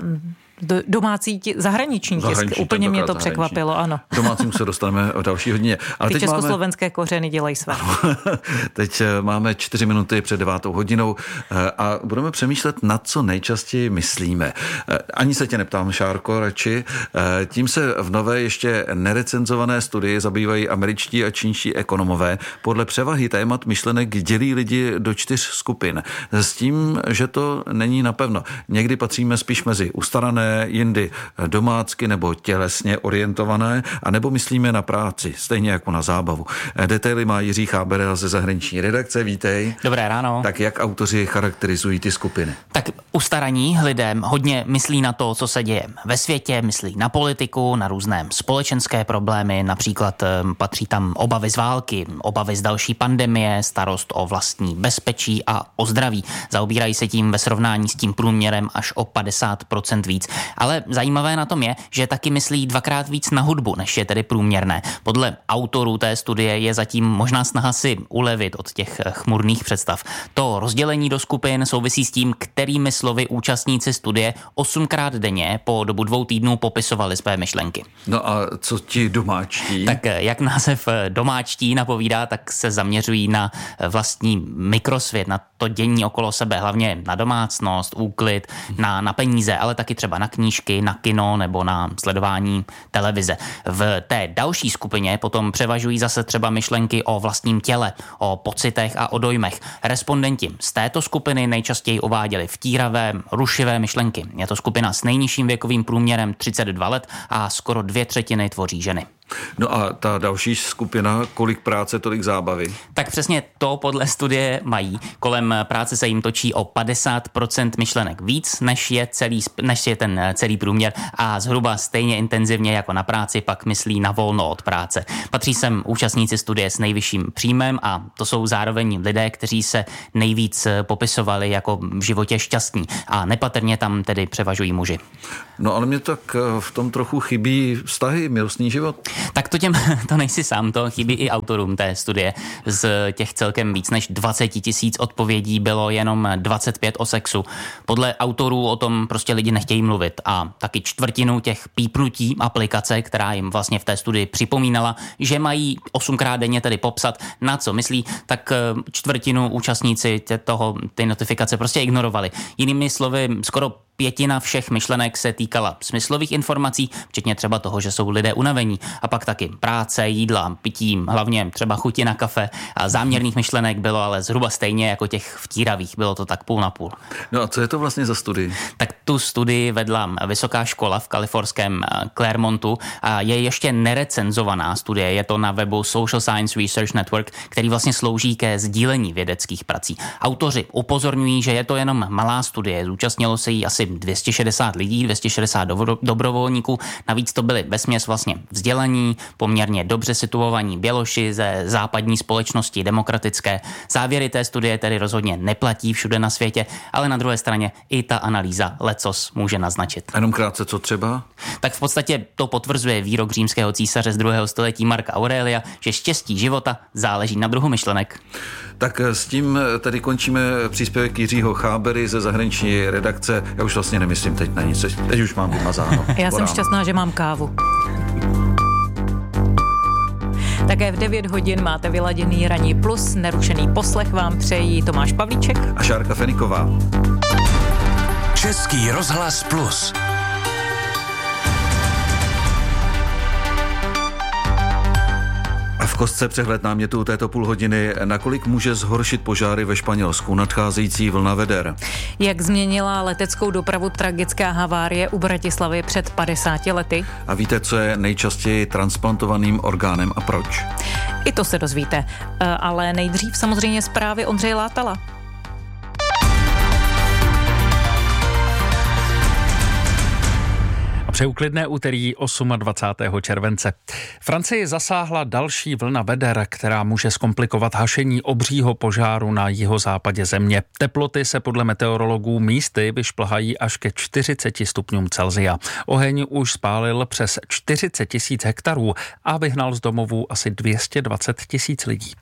domácí zahraniční tisk. Úplně mě to překvapilo, ano. Domácím se dostaneme o další hodině. Ale ty československé kořeny dělají své. Teď máme 4 minuty před 9. hodinou a budeme přemýšlet, na co nejčastěji myslíme. Ani se tě neptám, Šárko, radši. Tím se v nové ještě nerecenzované studii zabývají američtí a čínští ekonomové. Podle převahy témat myšlenek dělí lidi do 4 skupin. S tím, že to není napevno. Někdy patříme spíš mezi ustarané, jindy domácky nebo tělesně orientované, anebo myslíme na práci, stejně jako na zábavu. Detaily má Jiří Cháberel ze zahraniční redakce, vítej. Dobré ráno. Tak jak autoři charakterizují ty skupiny? Tak ustaraní lidem hodně myslí na to, co se děje ve světě, myslí na politiku, na různé společenské problémy, například patří tam obavy z války, obavy z další pandemie, starost o vlastní bezpečí a o zdraví. Zaobírají se tím ve srovnání s tím průměrem až o 50% víc. Ale zajímavé na tom je, že taky myslí 2x víc na hudbu, než je tedy průměrné. Podle autorů té studie je zatím možná snaha si ulevit od těch chmurných představ. To rozdělení do skupin souvisí s tím, kterými slovy účastníci studie 8krát denně po dobu 2 týdnů popisovali své myšlenky. No a co ti domáčtí? Tak jak název domáčtí napovídá, tak se zaměřují na vlastní mikrosvět, na to dění okolo sebe, hlavně na domácnost, úklid, na peníze, ale taky třeba na knížky, na kino nebo na sledování televize. V té další skupině potom převažují zase třeba myšlenky o vlastním těle, o pocitech a o dojmech. Respondenti z této skupiny nejčastěji uváděli vtíravé, rušivé myšlenky. Je to skupina s nejnižším věkovým průměrem 32 let a skoro 2/3 tvoří ženy. No a ta další skupina, kolik práce, tolik zábavy? Tak přesně to podle studie mají. Kolem práce se jim točí o 50% myšlenek víc, než je ten celý průměr a zhruba stejně intenzivně jako na práci pak myslí na volno od práce. Patří sem účastníci studie s nejvyšším příjmem a to jsou zároveň lidé, kteří se nejvíc popisovali jako v životě šťastní a nepatrně tam tedy převažují muži. No ale mě tak v tom trochu chybí vztahy, milostný život. Tak to nejsi sám, to chybí i autorům té studie. Z těch celkem víc než 20 000 odpovědí bylo jenom 25 o sexu. Podle autorů o tom prostě lidi nechtějí mluvit a taky 1/4 těch pípnutí aplikace, která jim vlastně v té studii připomínala, že mají 8krát denně tedy popsat, na co myslí, tak 1/4 účastníci ty notifikace prostě ignorovali. Jinými slovy, skoro 1/5 všech myšlenek se týkala smyslových informací, včetně třeba toho, že jsou lidé unavení. A pak taky práce, jídla, pití, hlavně třeba chuti na kafe. A záměrných myšlenek bylo ale zhruba stejně jako těch vtíravých. Bylo to tak půl na půl. No a co je to vlastně za studii? Tak tu studii vedla vysoká škola v kalifornském Claremontu a je ještě nerecenzovaná studie. Je to na webu Social Science Research Network, který vlastně slouží ke sdílení vědeckých prací. Autoři upozorňují, že je to jenom malá studie. Zúčastnilo se jí asi 260 lidí, 260 dobrovolníků. Navíc to byli vesměs vlastně vzdělaní, poměrně dobře situovaní běloši ze západní společnosti demokratické. Závěry té studie tedy rozhodně neplatí všude na světě, ale na druhé straně i ta analýza lecos může naznačit. Jenom krátce, co třeba? Tak v podstatě to potvrzuje výrok římského císaře z 2. století Marka Aurelia, že štěstí života záleží na druhu myšlenek. Tak s tím tady končíme příspěvek Jiřího Chábery ze zahraniční redakce. Já už vlastně nemyslím teď na nic, teď už mám vymazáno. Já jsem šťastná, že mám kávu. Také v 9 hodin máte vyladěný Ranní plus. Nerušený poslech vám přejí Tomáš Pavlíček a Šárka Feniková. Český rozhlas plus. V kostce přehled námětů této půlhodiny, nakolik může zhoršit požáry ve Španělsku nadcházející vlna veder. Jak změnila leteckou dopravu tragická havárie u Bratislavy před 50 lety. A víte, co je nejčastěji transplantovaným orgánem a proč? I to se dozvíte, ale nejdřív samozřejmě zprávy Ondřeje Látala. Přeuklidné úterý 28. července. Francii zasáhla další vlna veder, která může zkomplikovat hašení obřího požáru na jihozápadě země. Teploty se podle meteorologů místy vyšplhají až ke 40 stupňům Celsia. Oheň už spálil přes 40 000 hektarů a vyhnal z domovů asi 220 000 lidí.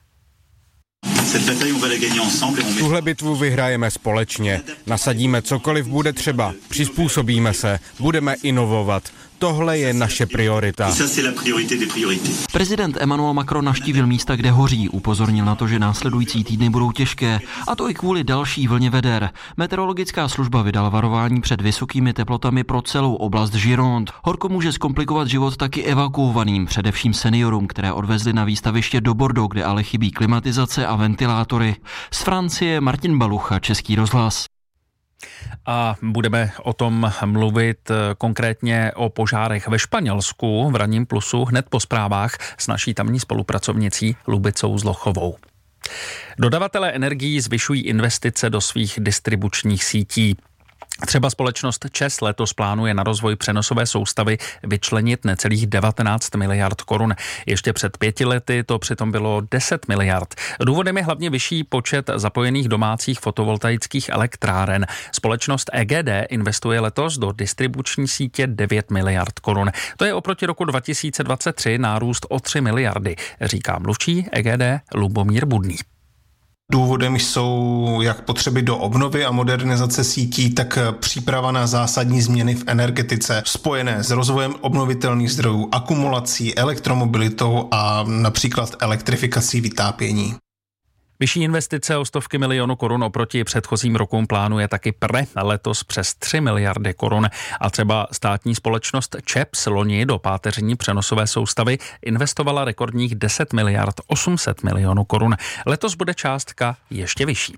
Tuhle bitvu vyhrajeme společně. Nasadíme cokoliv bude třeba. Přizpůsobíme se. Budeme inovovat. Tohle je naše priorita. Prezident Emmanuel Macron navštívil místa, kde hoří. Upozornil na to, že následující týdny budou těžké. A to i kvůli další vlně veder. Meteorologická služba vydala varování před vysokými teplotami pro celou oblast Gironde. Horko může zkomplikovat život taky evakuovaným, především seniorům, které odvezli na výstaviště do Bordeaux, kde ale chybí klimatizace a ventilátory. Z Francie Martin Balucha, Český rozhlas. A budeme o tom mluvit konkrétně o požárech ve Španělsku v Ranním plusu hned po zprávách s naší tamní spolupracovnicí Lubicou Zlochovou. Dodavatelé energií zvyšují investice do svých distribučních sítí. Třeba společnost ČEZ letos plánuje na rozvoj přenosové soustavy vyčlenit necelých 19 miliard korun. Ještě před 5 lety to přitom bylo 10 miliard. Důvodem je hlavně vyšší počet zapojených domácích fotovoltaických elektráren. Společnost EGD investuje letos do distribuční sítě 9 miliard korun. To je oproti roku 2023 nárůst o 3 miliardy, říká mluvčí EGD Lubomír Budný. Důvodem jsou jak potřeby do obnovy a modernizace sítí, tak příprava na zásadní změny v energetice spojené s rozvojem obnovitelných zdrojů, akumulací, elektromobilitou a například elektrifikací vytápění. Vyšší investice o stovky milionů korun oproti předchozím rokům plánuje taky PRE, letos přes 3 miliardy korun. A třeba státní společnost ČEPS loni do páteřní přenosové soustavy investovala rekordních 10 miliard 800 milionů korun. Letos bude částka ještě vyšší.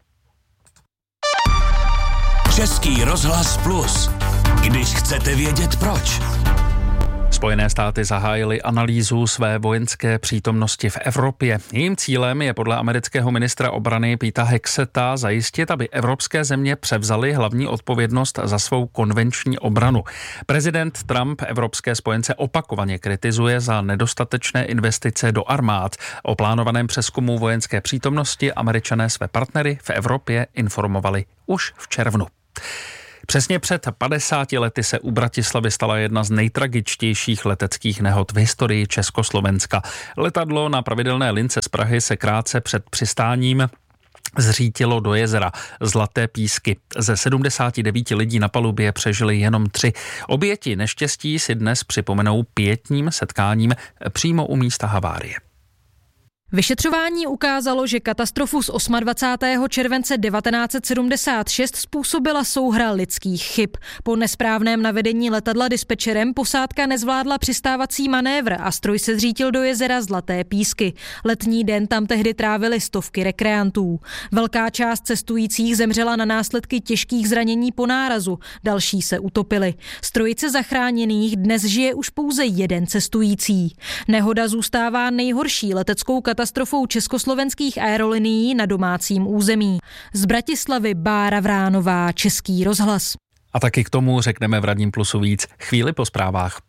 Český rozhlas Plus. Když chcete vědět proč. Spojené státy zahájily analýzu své vojenské přítomnosti v Evropě. Jejím cílem je podle amerického ministra obrany Peta Hexeta zajistit, aby evropské země převzaly hlavní odpovědnost za svou konvenční obranu. Prezident Trump evropské spojence opakovaně kritizuje za nedostatečné investice do armád. O plánovaném přezkumu vojenské přítomnosti Američané své partnery v Evropě informovali už v červnu. Přesně před 50 lety se u Bratislavy stala jedna z nejtragičtějších leteckých nehod v historii Československa. Letadlo na pravidelné lince z Prahy se krátce před přistáním zřítilo do jezera Zlaté Písky. Ze 79 lidí na palubě přežili jenom 3. Oběti neštěstí si dnes připomenou pietním setkáním přímo u místa havárie. Vyšetřování ukázalo, že katastrofu z 28. července 1976 způsobila souhra lidských chyb. Po nesprávném navedení letadla dispečerem posádka nezvládla přistávací manévr a stroj se zřítil do jezera Zlaté Písky. Letní den tam tehdy trávili stovky rekreantů. Velká část cestujících zemřela na následky těžkých zranění po nárazu, další se utopili. Z trojice zachráněných dnes žije už pouze jeden cestující. Nehoda zůstává nejhorší leteckou katastrofou československých aerolinií na domácím území. Z Bratislavy Bára Vránová, Český rozhlas. A taky k tomu řekneme v Radním Plusu víc chvíli po zprávách.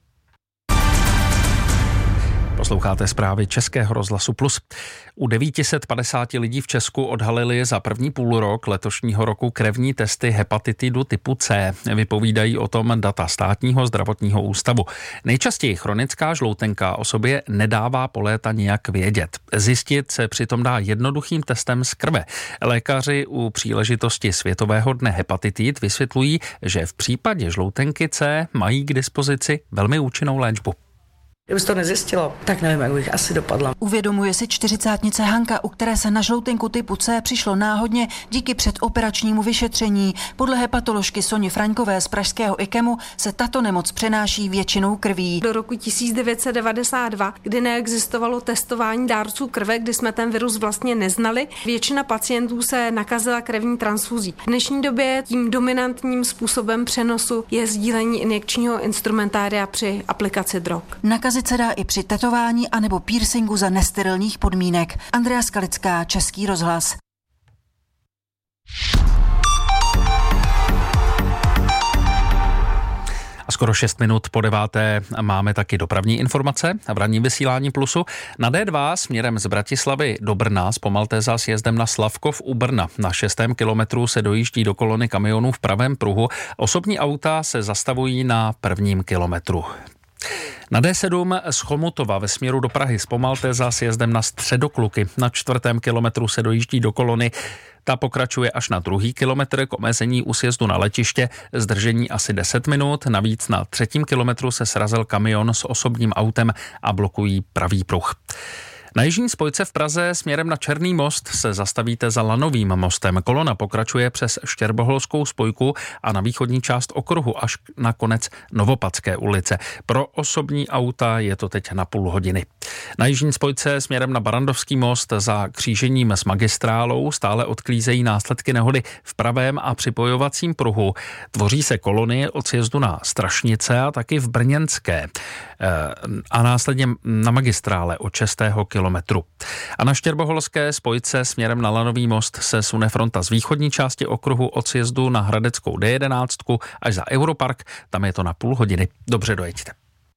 Posloucháte zprávy Českého rozhlasu Plus. U 950 lidí v Česku odhalili za první půlrok letošního roku krevní testy hepatitidu typu C. Vypovídají o tom data Státního zdravotního ústavu. Nejčastěji chronická žloutenka o sobě nedává po léta nijak vědět. Zjistit se přitom dá jednoduchým testem z krve. Lékaři u příležitosti Světového dne hepatitid vysvětlují, že v případě žloutenky C mají k dispozici velmi účinnou léčbu. Kdyby to nezjistilo, tak nevím, jak bych asi dopadla. Uvědomuje si 40-tnice Hanka, u které se na žloutenku typu C přišlo náhodně díky předoperačnímu vyšetření. Podle hepatoložky Soni Fraňkové z pražského IKEMu se tato nemoc přenáší většinou krví. Do roku 1992, kdy neexistovalo testování dárců krve, kdy jsme ten virus vlastně neznali, většina pacientů se nakazila krevní transfuzí. V dnešní době tím dominantním způsobem přenosu je sdílení injekčního instrumentária při aplikaci drog. Nakazit se dá i při tetování anebo piercingu za nesterilních podmínek. Andrea Skalická, Český rozhlas. A skoro 6 minut po 9. máme taky dopravní informace v ranním vysílání Plusu. Na D2 směrem z Bratislavy do Brna z Pomaltéza s jezdem na Slavkov u Brna. Na 6. kilometru se dojíždí do kolony kamionů v pravém pruhu. Osobní auta se zastavují na 1. kilometru. Na D7 z Chomutova ve směru do Prahy z Pomaltéza s jezdem na Středokluky. Na 4. kilometru se dojíždí do kolony. Ta pokračuje až na 2. kilometr k omezení u sjezdu na letiště. Zdržení asi 10 minut. Navíc na 3. kilometru se srazil kamion s osobním autem a blokují pravý pruh. Na jižní spojce v Praze směrem na Černý most se zastavíte za Lanovým mostem. Kolona pokračuje přes Štěrboholskou spojku a na východní část okruhu až na konec Novopadské ulice. Pro osobní auta je to teď na půl hodiny. Na jižní spojce směrem na Barandovský most za křížením s magistrálou stále odklízejí následky nehody v pravém a připojovacím pruhu. Tvoří se kolony od sjezdu na Strašnice a taky v Brněnské. A následně na magistrále od 6. kilometru kilometru. A na Štěrboholské spojce směrem na Lanový most se sune fronta z východní části okruhu od sjezdu na Hradeckou D11 až za Europark. Tam je to na půl hodiny. Dobře dojeďte.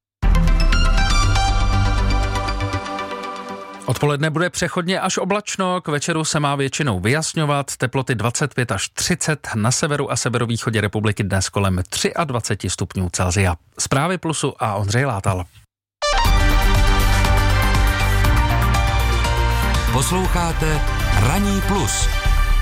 Odpoledne bude přechodně až oblačno, k večeru se má většinou vyjasňovat, teploty 25 až 30, na severu a severovýchodě republiky dnes kolem 23 stupňů Celsia. Zprávy Plusu a Ondřej Látal. Posloucháte Ranní plus.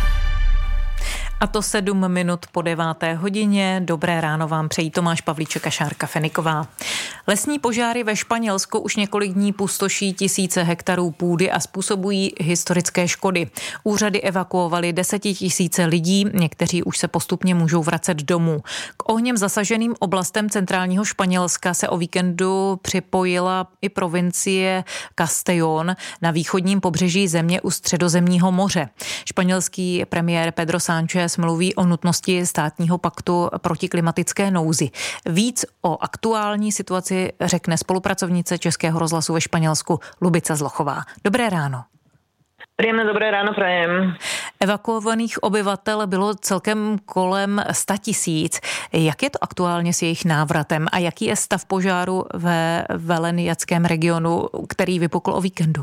A to 7 minut po 9. hodině. Dobré ráno vám přejí Tomáš Pavlíček a Šárka Feniková. Lesní požáry ve Španělsku už několik dní pustoší tisíce hektarů půdy a způsobují historické škody. Úřady evakuovaly 10 000 lidí, někteří už se postupně můžou vracet domů. K ohněm zasaženým oblastem centrálního Španělska se o víkendu připojila i provincie Castellón na východním pobřeží země u Středozemního moře. Španělský premiér Pedro Sánchez mluví o nutnosti státního paktu proti klimatické nouzi. Víc o aktuální situaci řekne spolupracovnice Českého rozhlasu ve Španělsku Lubica Zlochová. Dobré ráno. Príjemné dobré ráno prajem. Evakuovaných obyvatel bylo celkem kolem 100 000. Jak je to aktuálně s jejich návratem a jaký je stav požáru ve Veleniackém regionu, který vypukl o víkendu?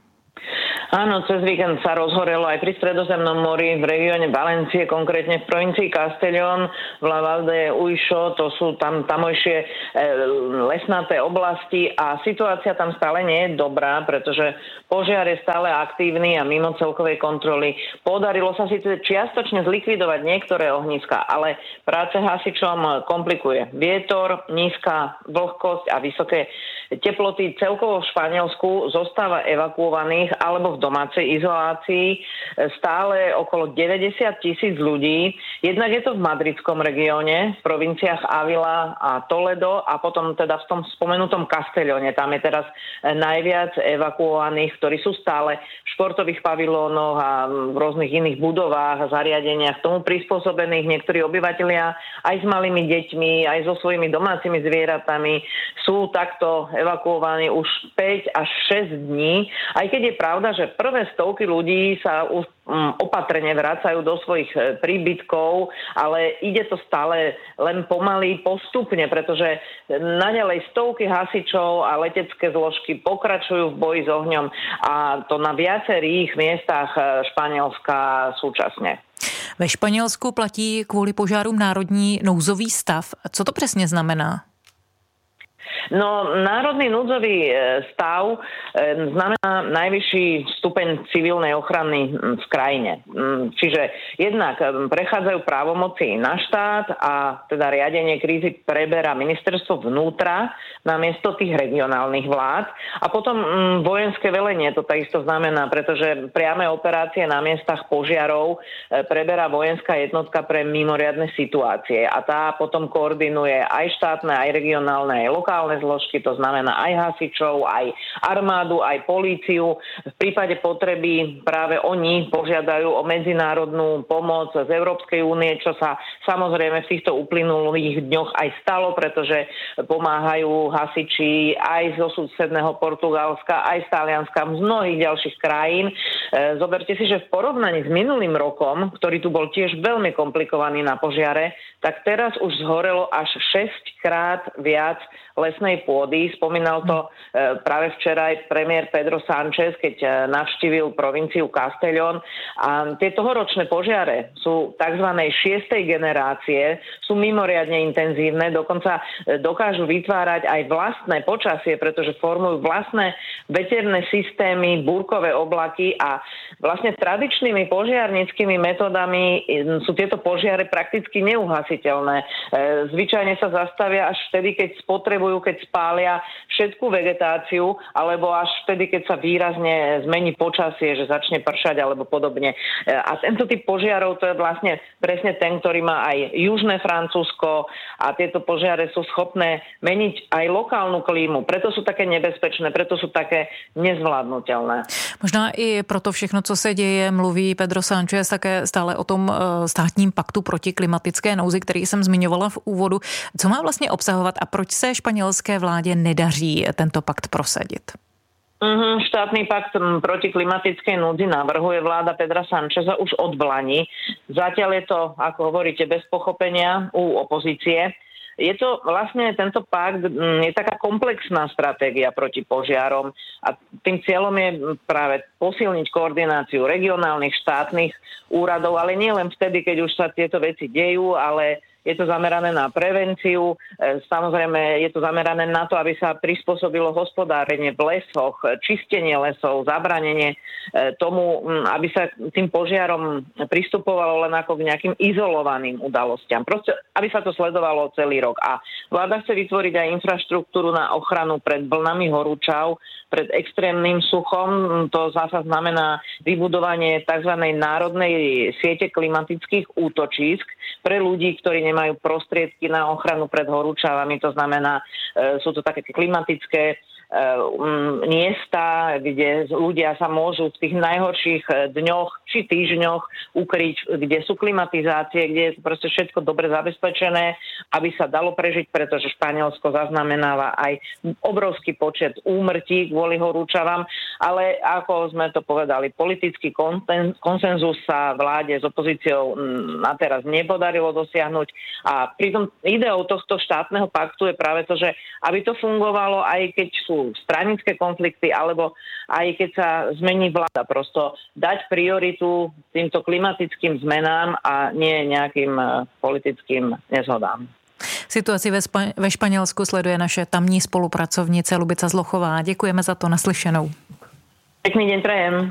Áno, cez víkend sa rozhorelo aj pri Stredozemnom mori v regióne Valencie, konkrétne v provincii Castellón, v La Val de Uixó, to sú tam tamojšie lesnaté oblasti a situácia tam stále nie je dobrá, pretože požiar je stále aktívny a mimo celkovej kontroly. Podarilo sa síce čiastočne zlikvidovať niektoré ohniska, ale práce hasičom komplikuje vietor, nízka vlhkosť a vysoké teploty. Celkovo v Španielsku zostáva evakuovaných alebo v domácej izolácii stále okolo 90 000 ľudí. Jednak je to v madridskom regióne, v provinciách Ávila a Toledo a potom teda v tom spomenutom Castellóne. Tam je teraz najviac evakuovaných, ktorí sú stále v športových pavilónoch a v rôznych iných budovách a zariadeniach tomu prispôsobených. Niektorí obyvatelia aj s malými deťmi, aj so svojimi domácimi zvieratami sú takto evakuovaní už 5 až 6 dní. Aj keď je pravda, že prvé stovky ľudí sa už opatrne vracajú do svojich príbytkov, ale ide to stále len pomaly postupne, pretože naďalej stovky hasičov a letecké zložky pokračujú v boji s ohňom a to na viacerých miestach Španielska súčasne. Ve Španělsku platí kvůli požárům národní nouzový stav. Co to přesně znamená? No, národný núdzový stav znamená najvyšší stupeň civilnej ochrany v krajine. Čiže jednak prechádzajú právomoci na štát a teda riadenie krízy preberá ministerstvo vnútra namiesto tých regionálnych vlád. A potom vojenské velenie to takisto znamená, pretože priame operácie na miestach požiarov preberá vojenská jednotka pre mimoriadne situácie a tá potom koordinuje aj štátne, aj regionálne, aj lokálne zložky, to znamená aj hasičov, aj armádu, aj políciu. V prípade potreby práve oni požiadajú o medzinárodnú pomoc z Európskej únie, čo sa samozrejme v týchto uplynulých dňoch aj stalo, pretože pomáhajú hasiči aj zo susedného Portugalska, aj z Talianska, z mnohých ďalších krajín. Zoberte si, že v porovnaní s minulým rokom, ktorý tu bol tiež veľmi komplikovaný na požiare, tak teraz už zhorelo až 6-krát viac lesnej pôdy. Spomínal to práve včera aj premiér Pedro Sánchez, keď navštívil provinciu Castellón. A tie tohoročné požiare sú tzv. 6. generácie, sú mimoriadne intenzívne, dokonca dokážu vytvárať aj vlastné počasie, pretože formujú vlastné veterné systémy, búrkové oblaky a vlastne tradičnými požiarnickými metodami sú tieto požiare prakticky neuhasiteľné. Zvyčajne sa zastavia až vtedy, keď spotrebujú, keď spália všetku vegetáciu, alebo až vtedy, keď sa výrazne zmení počasie, že začne pršať alebo podobne. A tento typ požiarov to je vlastne presne ten, ktorý má aj južné Francúzsko a tieto požiare sú schopné meniť aj lokálnu klímu. Preto sú také nebezpečné, preto sú také nezvládnutelné. Možná i proto všechno, co se děje, mluví Pedro Sánchez také stále o tom státním paktu proti klimatické nouzi, který jsem zmiňovala v úvodu. Co má vlastně obsahovat a proč se španělské vládě nedaří tento pakt prosadit? Štátny pakt proti klimatickej núdzi navrhuje vláda Pedra Sancheza už od vlani. Zatiaľ je to, ako hovoríte, bez pochopenia u opozície. Je to vlastne, tento pakt je taká komplexná stratégia proti požiarom a tým cieľom je práve posilniť koordináciu regionálnych, štátnych úradov, ale nie len vtedy, keď už sa tieto veci dejú, ale je to zamerané na prevenciu, samozrejme je to zamerané na to, aby sa prispôsobilo hospodárenie v lesoch, čistenie lesov, zabranenie tomu, aby sa tým požiarom pristupovalo len ako k nejakým izolovaným udalostiam. Proste, aby sa to sledovalo celý rok. A vláda chce vytvoriť aj infraštruktúru na ochranu pred vlnami horúčav, pred extrémnym suchom. To zasa znamená vybudovanie tzv. Národnej siete klimatických útočísk pre ľudí, ktorí nemajú prostriedky na ochranu pred horúčavami. To znamená, sú to také klimatické miesta, kde ľudia sa môžu v tých najhorších dňoch či týždňoch ukryť, kde sú klimatizácie, kde je proste všetko dobre zabezpečené, aby sa dalo prežiť, pretože Španielsko zaznamenáva aj obrovský počet úmrtí kvôli horúčavám, ale ako sme to povedali, politický konsenzus sa vláde s opozíciou na teraz nepodarilo dosiahnuť a pritom ideou tohto štátneho paktu je práve to, že aby to fungovalo, aj keď sú stranické konflikty, alebo aj keď sa zmení vláda. Prosto dať prioritu týmto klimatickým zmenám a nie nejakým politickým nezhodám. Situaci ve Španělsku sleduje naše tamní spolupracovnice Lubica Zlochová. Děkujeme za to, naslyšenou. Pekný deň prajem.